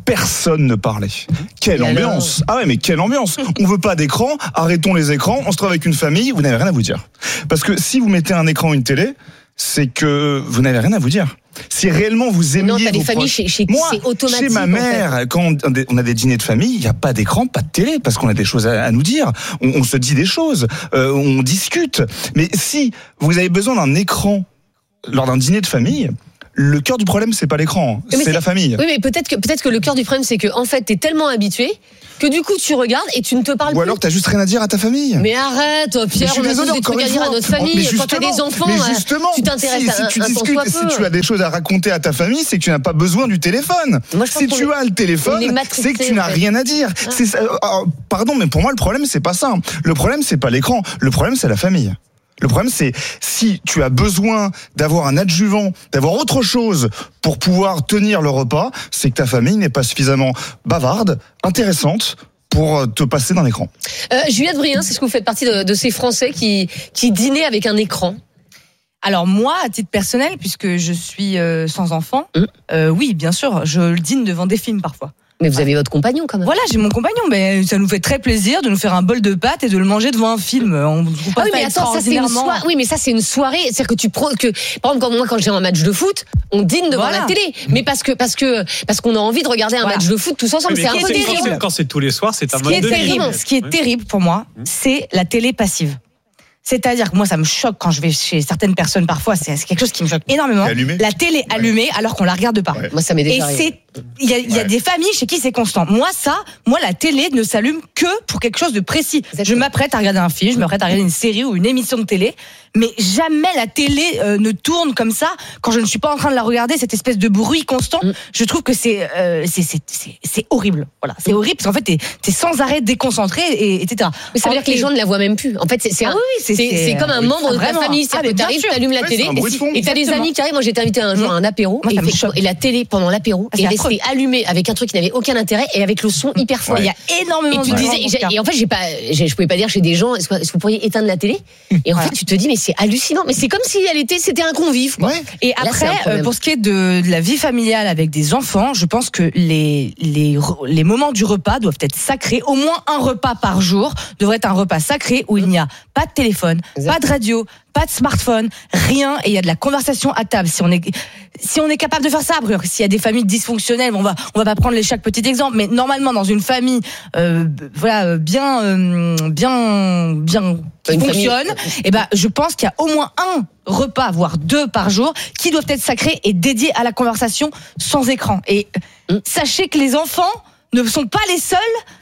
personne ne parlait. Quelle Et ambiance! Ah ouais, mais quelle ambiance! On veut pas d'écran, arrêtons les écrans, on se trouve avec une famille, vous n'avez rien à vous dire. Parce que si vous mettez un écran ou une télé, c'est que vous n'avez rien à vous dire. Si réellement vous aimiez non, t'as vos des familles proches... chez, chez Moi, c'est automatique. chez ma mère, en fait. Quand on a des dîners de famille, il n'y a pas d'écran, pas de télé, parce qu'on a des choses à, à nous dire. On, on se dit des choses, euh, on discute. Mais si vous avez besoin d'un écran lors d'un dîner de famille, le cœur du problème, c'est pas l'écran, c'est, c'est la famille. Oui, mais peut-être que peut-être que le cœur du problème, c'est que en fait, t'es tellement habitué que du coup, tu regardes et tu ne te parles Ou plus. Ou alors, t'as juste rien à dire à ta famille. Mais arrête, Pierre, on a tous des trucs à dire à notre famille. Quand t'as des enfants, mais justement, tu t'intéresses si, à un, si tu un discutes, si tu as des choses à raconter à ta famille, c'est que tu n'as pas besoin du téléphone. Moi, je si tu est, as le téléphone, c'est que tu n'as en fait. rien à dire. Ah. C'est, euh, pardon, mais pour moi, le problème, c'est pas ça. Le problème, c'est pas l'écran. Le problème, c'est la famille. Le problème, c'est si tu as besoin d'avoir un adjuvant, d'avoir autre chose pour pouvoir tenir le repas, c'est que ta famille n'est pas suffisamment bavarde, intéressante pour te passer d'un écran. Euh, Juliette Brien, c'est ce que vous faites partie de, de ces Français qui, qui dînaient avec un écran? Alors moi, à titre personnel, puisque je suis euh, sans enfant, mmh. euh, oui, bien sûr, je dîne devant des films parfois. Mais vous avez votre compagnon quand même. Voilà, j'ai mon compagnon, mais ça nous fait très plaisir de nous faire un bol de pâtes et de le manger devant un film. On trouve pas ah oui, ça mais attends, ça c'est une soirée. Oui, mais ça c'est une soirée, c'est-à-dire que tu pro... que par exemple, quand moi quand j'ai un match de foot, on dîne devant voilà. la télé, mais parce que parce que parce qu'on a envie de regarder un voilà. match de foot tous ensemble, oui, c'est un peu terrible. C'est, quand c'est tous les soirs, c'est un mode de vie. Ce qui est terrible pour moi, c'est la télé passive. C'est-à-dire que moi, ça me choque quand je vais chez certaines personnes parfois. C'est quelque chose qui me choque énormément. La télé allumée ouais. alors qu'on la regarde pas. Ouais. Moi, ça m'est déjà Et c'est, il y a, il y a ouais. des familles chez qui c'est constant. Moi, ça, moi, la télé ne s'allume que pour quelque chose de précis. Exactement. Je m'apprête à regarder un film, je m'apprête à regarder une série ou une émission de télé, mais jamais la télé euh, ne tourne comme ça quand je ne suis pas en train de la regarder. Cette espèce de bruit constant, mm. je trouve que c'est, euh, c'est, c'est, c'est, c'est horrible. Voilà, c'est horrible parce qu'en fait, t'es, t'es sans arrêt déconcentré, et, etc. Mais ça veut dire que les gens ne la voient même plus. En fait, c'est, c'est, ah un, oui, c'est, c'est, c'est comme un membre de ta famille. Ah, C'est-à-dire que t'arrives, t'allumes la télé, et t'as des amis qui arrivent. Moi, j'ai été invitée un jour à un apéro, et la télé pendant l'apéro est restée allumée avec un truc qui n'avait aucun intérêt et avec le son hyper fort. Il y a énormément de disais, et en fait, j'ai pas, je pouvais pas dire chez des gens, est-ce que vous pourriez éteindre la télé? Et en fait, tu te dis, mais c'est hallucinant. Mais c'est comme si elle était, c'était un convive, quoi. Ouais. Et là, après, euh, pour ce qui est de, de la vie familiale avec des enfants, je pense que les, les, les moments du repas doivent être sacrés. Au moins un repas par jour devrait être un repas sacré où il n'y a pas de téléphone, exactement. Pas de radio, pas de smartphone, rien, et il y a de la conversation à table. Si on est, si on est capable de faire ça, après, s'il y a des familles dysfonctionnelles, on va, on va pas prendre les chaque petit exemple, mais normalement dans une famille, euh, voilà, bien, euh, bien, bien qui une fonctionne, famille... et ben, je pense qu'il y a au moins un repas, voire deux par jour, qui doivent être sacrés et dédiés à la conversation sans écran. Et mmh. sachez que les enfants ne sont pas les seuls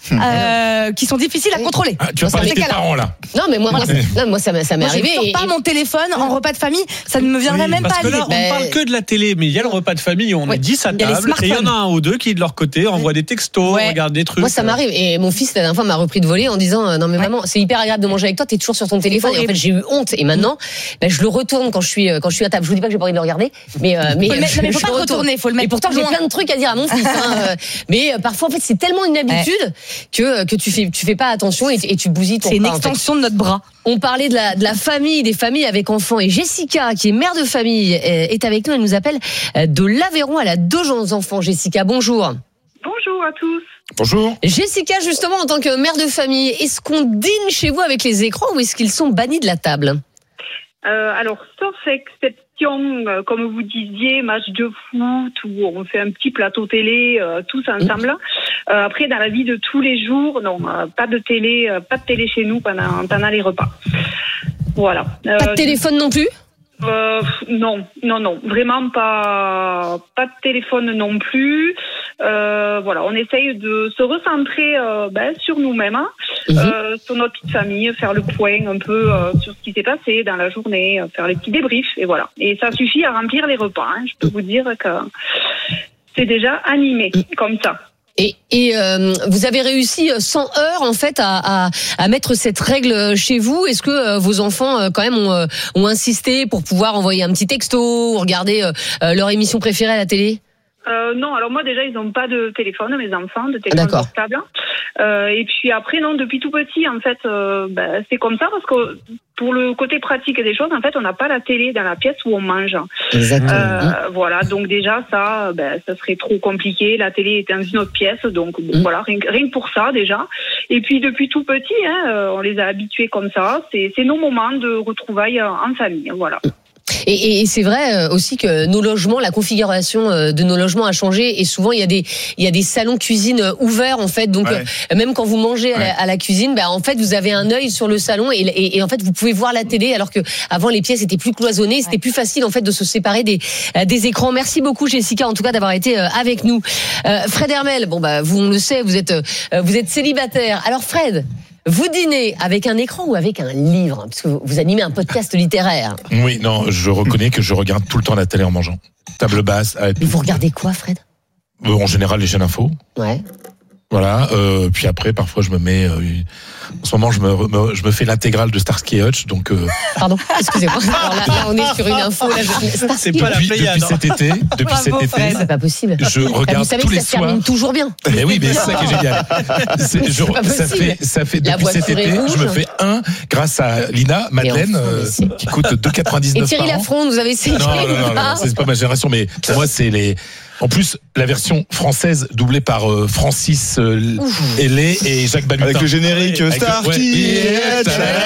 euh, qui sont difficiles à contrôler. Ah, tu vas parler de tes parents là. Non mais moi, moi, non, moi ça, m'est, ça m'est moi, arrivé. Je ne sors pas et... mon téléphone en repas de famille, ça ne me viendrait oui, même parce pas que à l'idée. là, on parle que de la télé, mais il y a le repas de famille où on oui. est dix à table et il y en a un ou deux qui de leur côté envoient des textos, ouais. regardent des trucs. Moi ça m'arrive et mon fils la dernière fois m'a repris de voler en disant euh, non mais ouais. maman c'est hyper agréable de manger avec toi, t'es toujours sur ton téléphone. Et en fait j'ai eu honte et maintenant ben, je le retourne quand je suis quand je suis à table. Je vous dis pas que j'ai pas envie de le regarder, mais mais il faut pas le retourner, faut le mettre. Et pourtant j'ai plein de trucs à dire à mon fils. Mais parfois en fait c'est tellement une habitude que que tu fais tu fais pas attention et, et tu bousilles ton c'est une repas, extension en fait. de notre bras. On parlait de la de la famille, des familles avec enfants, et Jessica qui est mère de famille est avec nous. Elle nous appelle de l'Aveyron. Elle a deux enfants. Jessica, bonjour. Bonjour à tous. Bonjour. Jessica, justement, en tant que mère de famille, est-ce qu'on dîne chez vous avec les écrans ou est-ce qu'ils sont bannis de la table? euh, Alors, sauf exception, euh, comme vous disiez, match de foot où on fait un petit plateau télé euh, tous ensemble. Mmh. Euh, après, dans la vie de tous les jours, non, euh, pas de télé, euh, pas de télé chez nous pendant, pendant les repas. Voilà. Euh, pas de téléphone non plus? Euh, non, non, non, vraiment pas, pas de téléphone non plus. Euh, voilà, on essaye de se recentrer euh, ben, sur nous-mêmes, hein, mmh. euh, sur notre petite famille, faire le point un peu euh, sur ce qui s'est passé dans la journée, euh, faire les petits débriefs et voilà. Et ça suffit à remplir les repas. Hein. Je peux vous dire que c'est déjà animé comme ça. Et, et euh, vous avez réussi sans heurts en fait à, à, à mettre cette règle chez vous. Est-ce que euh, vos enfants euh, quand même ont, euh, ont insisté pour pouvoir envoyer un petit texto ou regarder euh, leur émission préférée à la télé? Euh, non, alors moi déjà ils n'ont pas de téléphone, mes enfants, de téléphone D'accord. portable. Euh, et puis après non, depuis tout petit en fait, euh, bah, c'est comme ça parce que pour le côté pratique des choses, en fait, on n'a pas la télé dans la pièce où on mange. Exactement. Euh, voilà, donc déjà ça, ben, ça serait trop compliqué. La télé est dans une autre pièce, donc bon, mmh. voilà, rien, rien que pour ça déjà. Et puis depuis tout petit, hein, on les a habitués comme ça. C'est, c'est nos moments de retrouvailles en famille, voilà. Et, et c'est vrai aussi que nos logements, la configuration de nos logements a changé et souvent il y a des il y a des salons cuisine ouverts en fait. Donc ouais. même quand vous mangez à, ouais. la, à la cuisine, bah en fait vous avez un œil sur le salon et, et, et en fait vous pouvez voir la télé alors que avant les pièces étaient plus cloisonnées, c'était ouais. plus facile en fait de se séparer des des écrans. Merci beaucoup Jessica en tout cas d'avoir été avec nous. Euh, Fred Hermel, bon bah vous on le sait, vous êtes vous êtes célibataire. Alors Fred, vous dînez avec un écran ou avec un livre? Parce que vous animez un podcast littéraire. Oui, non, je reconnais que je regarde tout le temps la télé en mangeant. Table basse. Mais vous regardez quoi, Fred? euh, En général, les chaînes info. Ouais. Voilà. Euh, puis après, parfois, je me mets. Euh, en ce moment, je me, me je me fais l'intégrale de Starsky et Hutch. Donc. Euh... Pardon. Excusez-moi. Alors là, là, on est sur une info. Là, je... C'est pas la Pléiade. Depuis cet été. Depuis Bravo, cet été. Fred. C'est pas possible. Je regarde vous savez tous que les ça soirs. termine toujours bien. Mais oui, mais c'est ça qui est génial. C'est, je, c'est ça fait, ça fait la depuis cet été, rouge. Je me fais un grâce à Lina Madeleine euh, qui coûte deux euros quatre-vingt-dix-neuf. Et Thierry Lafronde, vous avez essayé? Non, non, non, non, non, c'est pas ma génération, mais pour moi, c'est les. En plus, la version française doublée par euh, Francis euh, Hellé et Jacques Balutin. Avec le générique Avec Starsky et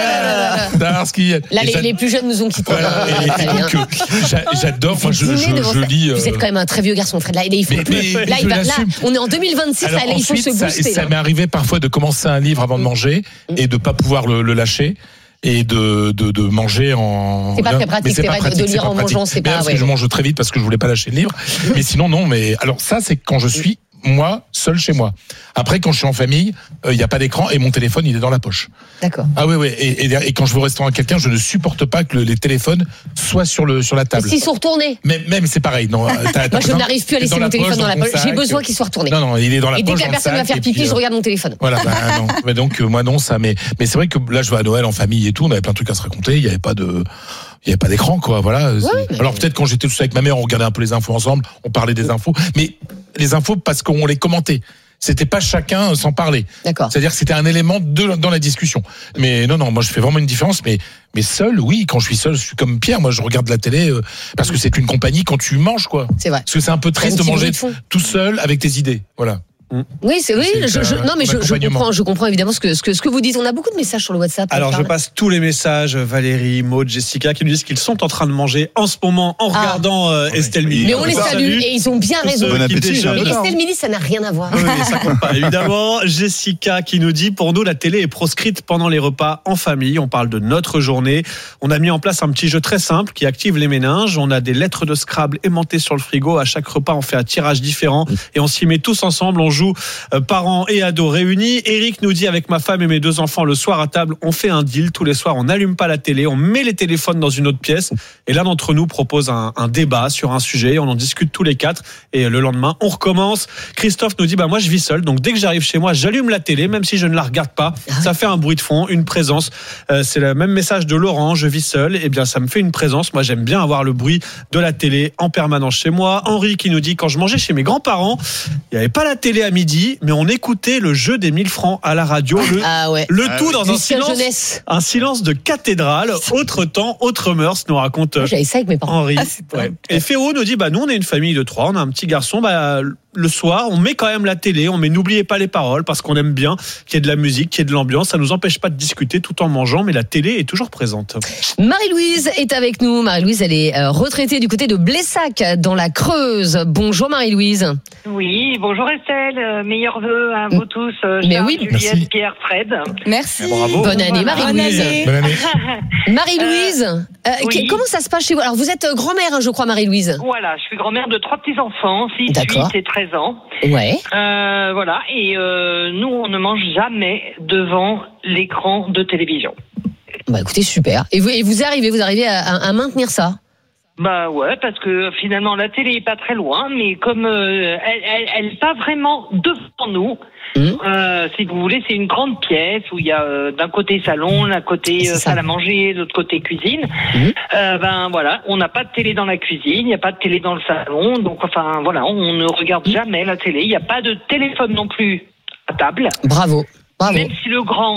Starsky. Là, les, les plus jeunes nous ont quittés. Voilà, et, et donc, euh, j'adore. Moi, je, je, je, je lis. Euh... Vous êtes quand même un très vieux garçon, Fred. Là, il faut mais, plus. Mais, là, il va, là, on est en deux mille vingt-six. Alors, là, ensuite, il faut se booster. Ça, ça m'est arrivé parfois de commencer un livre avant de manger et de pas pouvoir le, le lâcher. Et de, de, de manger en. C'est pas très pratique, c'est, c'est vrai, pratique, de lire en mangeant, c'est pas. Parce ouais. que je mange très vite parce que je voulais pas lâcher le livre. Mais sinon, non, mais alors ça, c'est quand je suis, moi, seul chez moi. Après, quand je suis en famille, il euh, n'y a pas d'écran et mon téléphone, il est dans la poche. D'accord. Ah oui, oui. Et, et, et quand je vais au restaurant avec quelqu'un, je ne supporte pas que le, les téléphones soient sur, le, sur la table. Et s'ils sont retournés. Même, même c'est pareil. Non, t'as, t'as moi, je n'arrive plus à laisser mon téléphone dans la poche. J'ai besoin qu'il soit retourné. Non, non, il est dans la et poche. Et dès que la personne va faire pipi, puis, je regarde mon téléphone. Voilà, bah, non. Mais donc, euh, moi, non, ça. Mais, mais c'est vrai que là, je vais à Noël en famille et tout. On avait plein de trucs à se raconter. Il n'y avait pas de. Il n'y avait pas d'écran, quoi, voilà. Ouais, mais... Alors peut-être quand j'étais tout seul avec ma mère, on regardait un peu les infos ensemble, on parlait des infos, mais les infos parce qu'on les commentait. C'était pas chacun sans parler. D'accord. C'est-à-dire que c'était un élément de, dans la discussion. Mais non, non, moi je fais vraiment une différence. Mais, mais seul, oui, quand je suis seul, je suis comme Pierre. Moi, je regarde la télé euh, parce que c'est une compagnie quand tu manges, quoi. C'est vrai. Parce que c'est un peu triste de manger tout seul avec tes idées. Voilà. Oui, c'est oui. C'est je, je, non, mais je, je comprends, je comprends évidemment ce que ce que ce que vous dites. On a beaucoup de messages sur le WhatsApp. Alors, je passe tous les messages. Valérie, Maud, Jessica, qui nous disent qu'ils sont en train de manger en ce moment en ah. regardant euh, Estelle Midi. Mais on les salue et ils ont bien raison. Bon appétit. Estelle Midi, ça n'a rien à voir. Oui, ça compte pas. Évidemment, Jessica qui nous dit pour nous la télé est proscrite pendant les repas en famille. On parle de notre journée. On a mis en place un petit jeu très simple qui active les méninges. On a des lettres de Scrabble aimantées sur le frigo. À chaque repas, on fait un tirage différent et on s'y met tous ensemble. On joue euh, par parents et ados réunis. Eric nous dit avec ma femme et mes deux enfants le soir à table, on fait un deal tous les soirs, on n'allume pas la télé, on met les téléphones dans une autre pièce et l'un d'entre nous propose un, un débat sur un sujet, on en discute tous les quatre et le lendemain on recommence. Christophe nous dit bah moi je vis seul, donc dès que j'arrive chez moi j'allume la télé même si je ne la regarde pas, ça fait un bruit de fond, une présence. Euh, c'est le même message de Laurent, je vis seul, et eh bien ça me fait une présence, moi j'aime bien avoir le bruit de la télé en permanence chez moi. Henri qui nous dit quand je mangeais chez mes grands-parents, il n'y avait pas la télé à midi, mais on écouter le jeu des mille francs à la radio, le, ah ouais. le ah tout oui. dans un silence, un silence de cathédrale, autre temps, autre mœurs, nous raconte Moi, j'avais ça avec mes parents. Henri. Ah, ouais. Et Féo nous dit, bah nous on est une famille de trois, on a un petit garçon, bah le soir on met quand même la télé, on met n'oubliez pas les paroles parce qu'on aime bien qu'il y ait de la musique, qu'il y ait de l'ambiance, ça nous empêche pas de discuter tout en mangeant, mais la télé est toujours présente. Marie-Louise est avec nous. Marie-Louise, elle est retraitée du côté de Blessac dans la Creuse. Bonjour Marie-Louise. Oui, bonjour Estelle, euh, meilleurs vœux à vous tous, euh, Mais Charles, oui, Juliette, merci. Pierre, Fred. Merci. Bravo. Bonne année Marie-Louise. Bonne année. Marie-Louise, euh, oui. comment ça se passe chez vous? Alors vous êtes grand-mère, hein, je crois, Marie-Louise. Voilà, je suis grand-mère de trois petits-enfants, six, D'accord. huit et treize ans. Ouais. Euh, voilà, et euh, nous on ne mange jamais devant l'écran de télévision. Bah écoutez, super. Et vous, et vous arrivez, vous arrivez à, à, à maintenir ça? Bah ouais, parce que finalement la télé est pas très loin, mais comme euh, elle, elle, elle est pas vraiment devant nous. Mmh. Euh, si vous voulez, c'est une grande pièce où il y a euh, d'un côté salon, d'un côté euh, salle à manger, de l'autre côté cuisine. Mmh. Euh, ben voilà, on n'a pas de télé dans la cuisine, il n'y a pas de télé dans le salon, donc enfin voilà, on ne regarde mmh. jamais la télé. Il n'y a pas de téléphone non plus à table. Bravo. Bravo. Même si le grand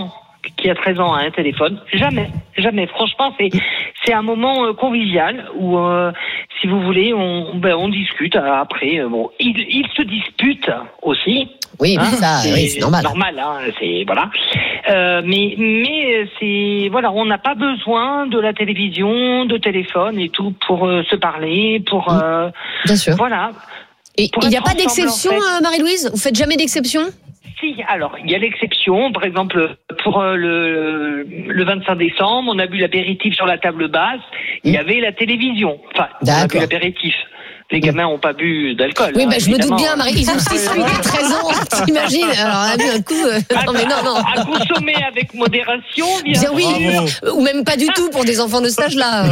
qui a treize ans a un téléphone. Jamais, jamais. Franchement, c'est c'est un moment euh, convivial où, euh, si vous voulez, on ben, on discute. Après, euh, bon, ils ils se disputent aussi. Oui, mais ça, c'est, oui, c'est normal. Normal, hein, c'est voilà. Euh, mais mais c'est voilà, on n'a pas besoin de la télévision, de téléphone et tout pour euh, se parler, pour euh, bien sûr. Voilà. Et il n'y a pas d'exception, en fait. Marie-Louise ? Vous faites jamais d'exception ? Si, alors, il y a l'exception. Par exemple, pour euh, le, le vingt-cinq décembre, on a bu l'apéritif sur la table basse. Il y avait la télévision. Enfin, on a bu l'apéritif. Les gamins n'ont pas bu d'alcool. Oui, hein, bah, je me doute bien, hein. Marie. Ils ont six, huit et treize ans, t'imagines ? Alors, on a bu un coup. Euh... À, non, mais non, non. À consommer avec modération, bien, bien oui, sûr. Ou même pas du tout pour des enfants de cet âge-là.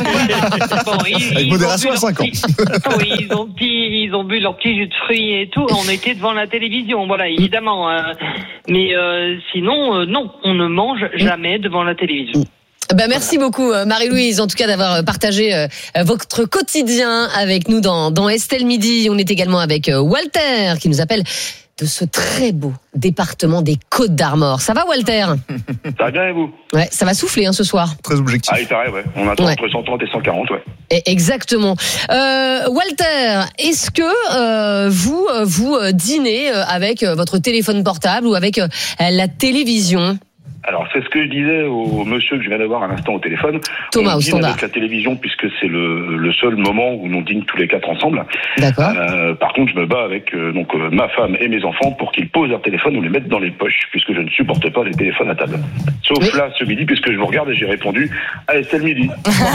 Bon, ils, avec ils modération à cinq ans. Petits, oui, ils ont, petit, ils ont bu leur petit jus de fruits et tout. On était devant la télévision, voilà, évidemment. Hein. Mais euh, sinon, euh, non, on ne mange jamais devant la télévision. Ben, merci beaucoup Marie-Louise en tout cas d'avoir partagé euh, votre quotidien avec nous dans, dans Estelle Midi. On est également avec euh, Walter qui nous appelle de ce très beau département des Côtes d'Armor. Ça va Walter ? Ça va bien et vous ? Ouais, ça va souffler hein, ce soir. Très objectif. Ah il paraît ouais, on attend ouais. entre cent trente et cent quarante ouais. Et exactement. Euh, Walter, est-ce que euh, vous vous dînez avec votre téléphone portable ou avec euh, la télévision ? Alors, c'est ce que je disais au monsieur que je viens d'avoir à l'instant au téléphone. Thomas, on au dîne standard. avec la télévision puisque c'est le, le seul moment où on dîne tous les quatre ensemble. D'accord. Euh, par contre, je me bats avec euh, donc euh, ma femme et mes enfants pour qu'ils posent leur téléphone ou les mettent dans les poches puisque je ne supporte pas les téléphones à table. Sauf oui. là, ce midi, puisque je vous regarde et j'ai répondu à Estelle Midi.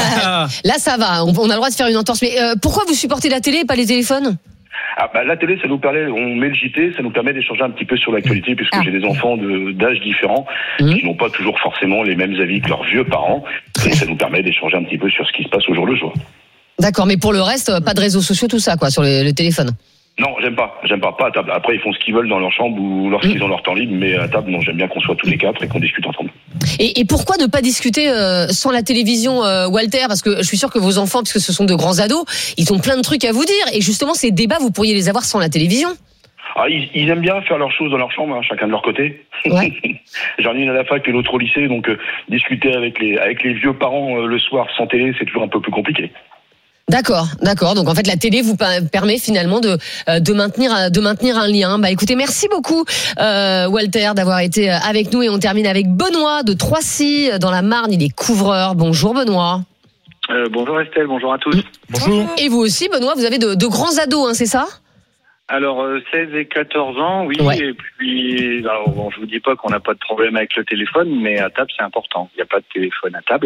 Là, ça va. On a le droit de faire une entorse. Mais euh, pourquoi vous supportez la télé et pas les téléphones ? Ah bah, la télé, ça nous permet, on met le J T, ça nous permet d'échanger un petit peu sur l'actualité, puisque ah. j'ai des enfants de, d'âge différents, mmh. qui n'ont pas toujours forcément les mêmes avis que leurs vieux parents, et ça nous permet d'échanger un petit peu sur ce qui se passe au jour le jour. D'accord, mais pour le reste, pas de réseaux sociaux, tout ça, quoi, sur le, le téléphone. Non, j'aime pas, j'aime pas, pas à table. Après, ils font ce qu'ils veulent dans leur chambre ou lorsqu'ils mmh. ont leur temps libre, mais à table, non, j'aime bien qu'on soit tous les quatre et qu'on discute ensemble. Et, et pourquoi ne pas discuter euh, sans la télévision, euh, Walter ? Parce que je suis sûr que vos enfants, puisque ce sont de grands ados, ils ont plein de trucs à vous dire. Et justement, ces débats, vous pourriez les avoir sans la télévision. Ah, ils, ils aiment bien faire leurs choses dans leur chambre, hein, chacun de leur côté. Ouais. J'en ai une à la fac et l'autre au lycée, donc euh, discuter avec les avec les vieux parents euh, le soir sans télé, c'est toujours un peu plus compliqué. D'accord, d'accord. Donc en fait, la télé vous permet finalement de de maintenir de maintenir un lien. Bah écoutez, merci beaucoup euh, Walter d'avoir été avec nous et on termine avec Benoît de Troissy dans la Marne. Il est couvreur. Bonjour Benoît. Euh, bonjour Estelle, bonjour à tous. Bonjour. Et vous aussi Benoît, vous avez de, de grands ados, hein, c'est ça ? Alors euh, seize et quatorze ans, oui. Ouais. Et puis, alors bon, je vous dis pas qu'on n'a pas de problème avec le téléphone, mais à table c'est important. Il n'y a pas de téléphone à table.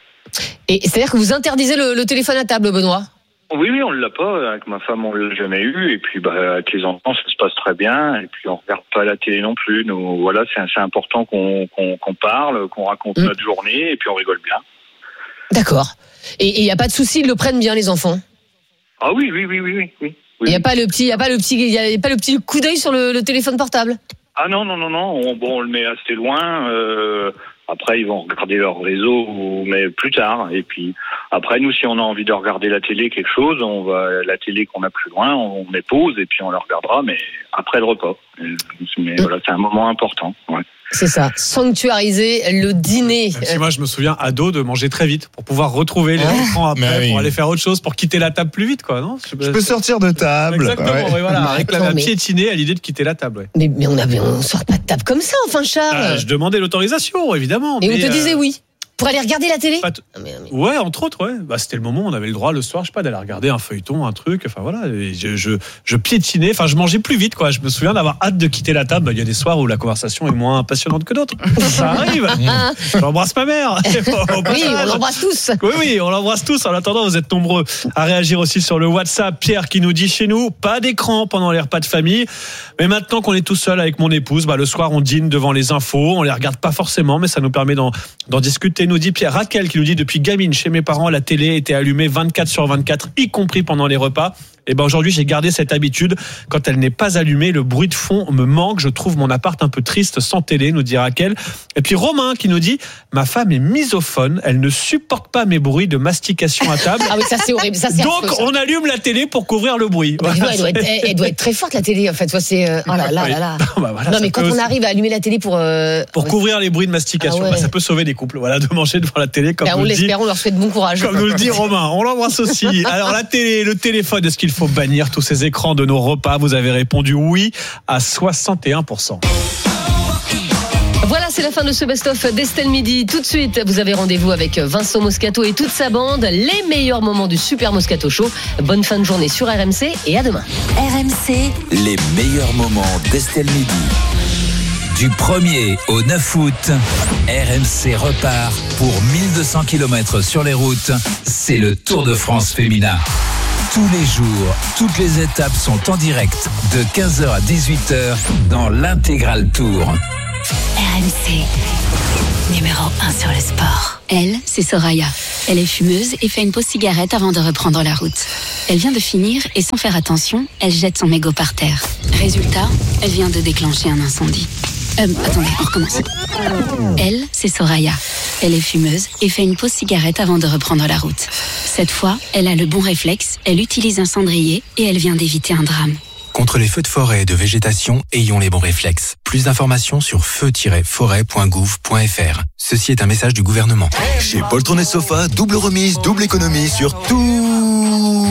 Et c'est-à-dire que vous interdisez le, le téléphone à table, Benoît ? Oui, oui, on ne l'a pas. Avec ma femme, on ne l'a jamais eu. Et puis, bah, avec les enfants, ça se passe très bien. Et puis, on ne regarde pas la télé non plus. Donc, voilà, c'est, c'est important qu'on, qu'on, qu'on parle, qu'on raconte mmh. notre journée. Et puis, on rigole bien. D'accord. Et il n'y a pas de souci, ils le prennent bien, les enfants ? Ah oui, oui, oui, oui, oui. oui. Il n'y a pas le petit, il y a pas le petit, il y a pas le petit coup d'œil sur le, le téléphone portable ? Ah non, non, non, non. On, bon, on le met assez loin. Euh, Après, ils vont regarder leur réseau, mais plus tard. Et puis, après, nous, si on a envie de regarder la télé, quelque chose, on va la télé qu'on a plus loin, on met pause et puis on la regardera, mais après le repas. Mais voilà, c'est un moment important. Ouais. C'est ça, sanctuariser le dîner. Si moi, je me souviens, ado, de manger très vite pour pouvoir retrouver les enfants après, oui. pour aller faire autre chose, pour quitter la table plus vite, quoi, non ? Je, je peux sortir de table. Exactement, ouais. oui, voilà, réclamer non, à mais... piétiner à l'idée de quitter la table. Ouais. Mais, mais on avait, on sort pas de table comme ça, enfin, Charles. Ah, je demandais l'autorisation, évidemment. Et mais on te euh... disait oui. Pour aller regarder la télé ? T- ouais, entre autres, ouais. Bah, c'était le moment où on avait le droit le soir, je sais pas, d'aller regarder un feuilleton, un truc. Enfin voilà, et je, je, je piétinais. Enfin, je mangeais plus vite, quoi. Je me souviens d'avoir hâte de quitter la table. Il y a des soirs où la conversation est moins passionnante que d'autres. Ça arrive. J'embrasse ma mère. Oui, on l'embrasse tous. Oui, oui, on l'embrasse tous. En attendant, vous êtes nombreux à réagir aussi sur le WhatsApp. Pierre qui nous dit chez nous, pas d'écran pendant les repas de famille. Mais maintenant qu'on est tout seul avec mon épouse, bah, le soir, on dîne devant les infos. On les regarde pas forcément, mais ça nous permet d'en, d'en discuter. nous dit, Pierre, Raquel qui nous dit, depuis gamine, chez mes parents, la télé était allumée vingt-quatre sur vingt-quatre, y compris pendant les repas. Et ben aujourd'hui, j'ai gardé cette habitude. Quand elle n'est pas allumée, le bruit de fond me manque. Je trouve mon appart un peu triste sans télé, nous dit Raquel. Et puis Romain qui nous dit, ma femme est misophone. Elle ne supporte pas mes bruits de mastication à table. Ah oui, ça c'est horrible. Ça, c'est Donc affreux, ça. on allume la télé pour couvrir le bruit. Bah, voilà, elle, doit être, elle, elle doit être très forte la télé en fait. C'est euh, oh là là là là. Bah, voilà, non mais quand on aussi... arrive à allumer la télé pour euh... pour couvrir les bruits de mastication, ah ouais. bah, ça peut sauver des couples. Voilà, de manger devant la télé comme bah, nous on le dit. On leur souhaite bon courage. Comme nous le dit Romain, on l'embrasse aussi. Alors la télé, le téléphone, est-ce qu'il faut bannir tous ces écrans de nos repas? Vous avez répondu oui à soixante et un pour cent. Voilà, c'est la fin de ce best-of d'Estelle Midi. Tout de suite, vous avez rendez-vous avec Vincent Moscato et toute sa bande. Les meilleurs moments du Super Moscato Show. Bonne fin de journée sur R M C et à demain. R M C, les meilleurs moments d'Estelle Midi. Du premier au neuf août, R M C repart pour mille deux cents kilomètres sur les routes. C'est le Tour de France féminin. Tous les jours, toutes les étapes sont en direct de quinze heures à dix-huit heures dans l'intégral Tour. R M C, numéro un sur le sport. Elle, c'est Soraya. Elle est fumeuse et fait une pause cigarette avant de reprendre la route. Elle vient de finir et sans faire attention, elle jette son mégot par terre. Résultat, elle vient de déclencher un incendie. Euh, attendez, on recommence. Elle, c'est Soraya. Elle est fumeuse et fait une pause cigarette avant de reprendre la route. Cette fois, elle a le bon réflexe, elle utilise un cendrier et elle vient d'éviter un drame. Contre les feux de forêt et de végétation, ayons les bons réflexes. Plus d'informations sur feu tiret forêt point gouv point f r. Ceci est un message du gouvernement. Chez Poltron et Sofa, double remise, double économie sur tous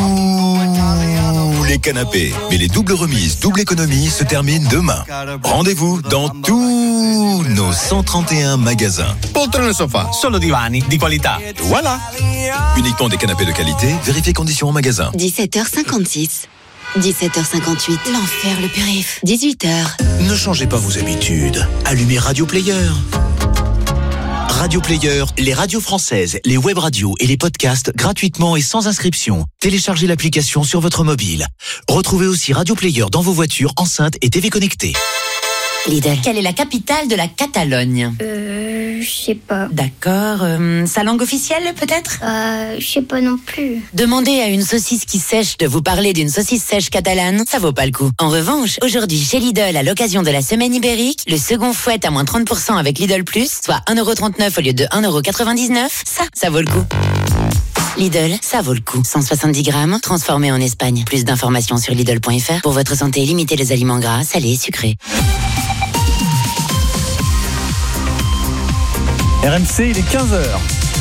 les canapés. Mais les doubles remises, double économie se terminent demain. Rendez-vous dans tous nos cent trente et un magasins. Poltron et Sofa, solo divani di qualità. Voilà. Uniquement des canapés de qualité, vérifiez conditions en magasin. dix-sept heures cinquante-six. dix-sept heures cinquante-huit. L'enfer, le périph. dix-huit heures. Ne changez pas vos habitudes. Allumez Radio Player. Radio Player, les radios françaises, les web radios et les podcasts gratuitement et sans inscription. Téléchargez l'application sur votre mobile. Retrouvez aussi Radio Player dans vos voitures, enceintes et T V connectées. Lidl. Quelle est la capitale de la Catalogne? Euh, je sais pas. D'accord. Euh, sa langue officielle, peut-être? Euh, je sais pas non plus. Demandez à une saucisse qui sèche de vous parler d'une saucisse sèche catalane, ça vaut pas le coup. En revanche, aujourd'hui, chez Lidl, à l'occasion de la semaine ibérique, le second fouette à moins trente pour cent avec Lidl Plus, soit un euro trente-neuf au lieu de un euro quatre-vingt-dix-neuf, ça, ça vaut le coup. Lidl, ça vaut le coup. cent soixante-dix grammes, transformé en Espagne. Plus d'informations sur Lidl point f r. Pour votre santé, limitez les aliments gras, salés et sucrés. R M C, il est quinze heures.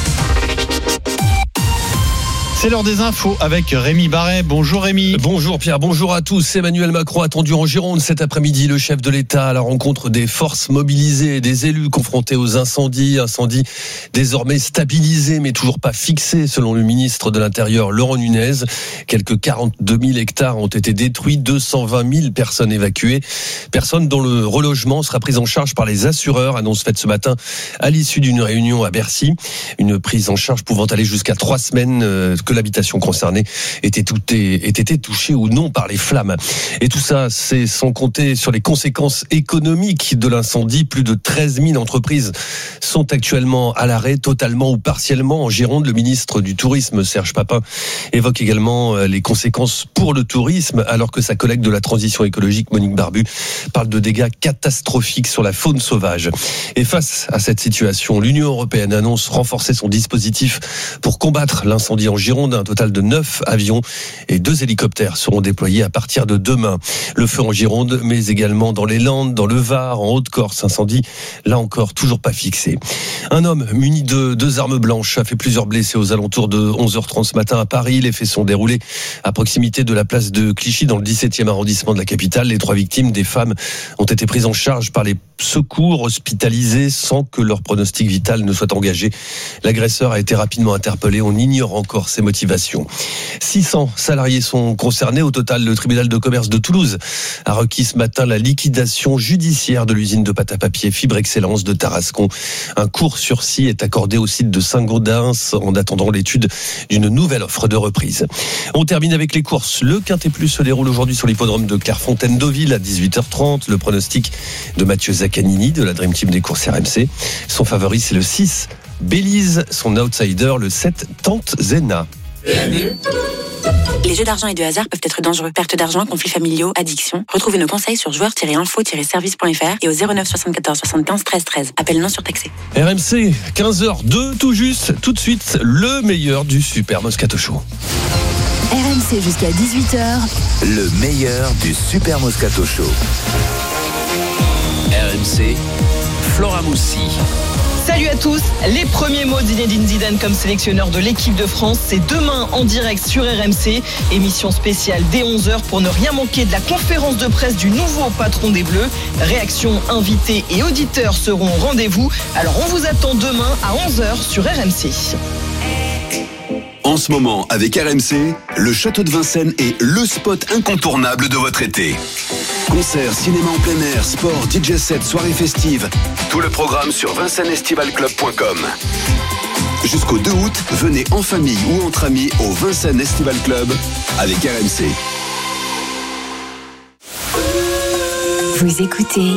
C'est l'heure des infos avec Rémi Barret. Bonjour Rémi. Bonjour Pierre, bonjour à tous. Emmanuel Macron attendu en Gironde cet après-midi. Le chef de l'État à la rencontre des forces mobilisées et des élus confrontés aux incendies. Incendies désormais stabilisés mais toujours pas fixés selon le ministre de l'Intérieur Laurent Nunez. Quelques quarante-deux mille hectares ont été détruits, deux cent vingt mille personnes évacuées. Personnes dont le relogement sera pris en charge par les assureurs. Annonce faite ce matin à l'issue d'une réunion à Bercy. Une prise en charge pouvant aller jusqu'à trois semaines euh, que l'habitation concernée était, tout, était touchée ou non par les flammes. Et tout ça, c'est sans compter sur les conséquences économiques de l'incendie. Plus de treize mille entreprises sont actuellement à l'arrêt, totalement ou partiellement. En Gironde, le ministre du Tourisme, Serge Papin, évoque également les conséquences pour le tourisme, alors que sa collègue de la transition écologique, Monique Barbu, parle de dégâts catastrophiques sur la faune sauvage. Et face à cette situation, l'Union européenne annonce renforcer son dispositif pour combattre l'incendie en Gironde. Un total de neuf avions et deux hélicoptères seront déployés à partir de demain. Le feu en Gironde, mais également dans les Landes, dans le Var, en Haute-Corse. Incendie, là encore, toujours pas fixé. Un homme muni de deux armes blanches a fait plusieurs blessés aux alentours de onze heures trente ce matin à Paris. Les faits sont déroulés à proximité de la place de Clichy, dans le dix-septième arrondissement de la capitale. Les trois victimes, des femmes, ont été prises en charge par les secours, hospitalisées sans que leur pronostic vital ne soit engagé. L'agresseur a été rapidement interpellé. On ignore encore ses motivations. six cents salariés sont concernés. Au total, le tribunal de commerce de Toulouse a requis ce matin la liquidation judiciaire de l'usine de pâte à papier Fibre Excellence de Tarascon. Un court sursis est accordé au site de Saint-Gaudens en attendant l'étude d'une nouvelle offre de reprise. On termine avec les courses. Le Quintet Plus se déroule aujourd'hui sur l'hippodrome de Clairefontaine-Deauville à dix-huit heures trente. Le pronostic de Mathieu Zaccanini de la Dream Team des courses R M C. Son favori, c'est le six, Belize, son outsider, le sept Tante Zena. Les jeux d'argent et de hasard peuvent être dangereux. Perte d'argent, conflits familiaux, addiction. Retrouvez nos conseils sur joueurs tiret info tiret service point f r et au zéro neuf soixante-quatorze soixante-quinze treize treize. Appel non surtaxé. R M C, quinze heures deux tout juste. Tout de suite, le meilleur du Super Moscato Show. R M C jusqu'à dix-huit heures. Le meilleur du Super Moscato Show. R M C, Flora Moussi. Salut à tous, les premiers mots d'Zinedine Zidane comme sélectionneur de l'équipe de France, c'est demain en direct sur R M C, émission spéciale dès onze heures pour ne rien manquer de la conférence de presse du nouveau patron des Bleus. Réactions, invités et auditeurs seront au rendez-vous, alors on vous attend demain à onze heures sur R M C. En ce moment, avec R M C, le Château de Vincennes est le spot incontournable de votre été. Concerts, cinéma en plein air, sport, D J set, soirées festives. Tout le programme sur vincennes estival club point com. Jusqu'au deux août, venez en famille ou entre amis au Vincennes Estival Club avec R M C. Vous écoutez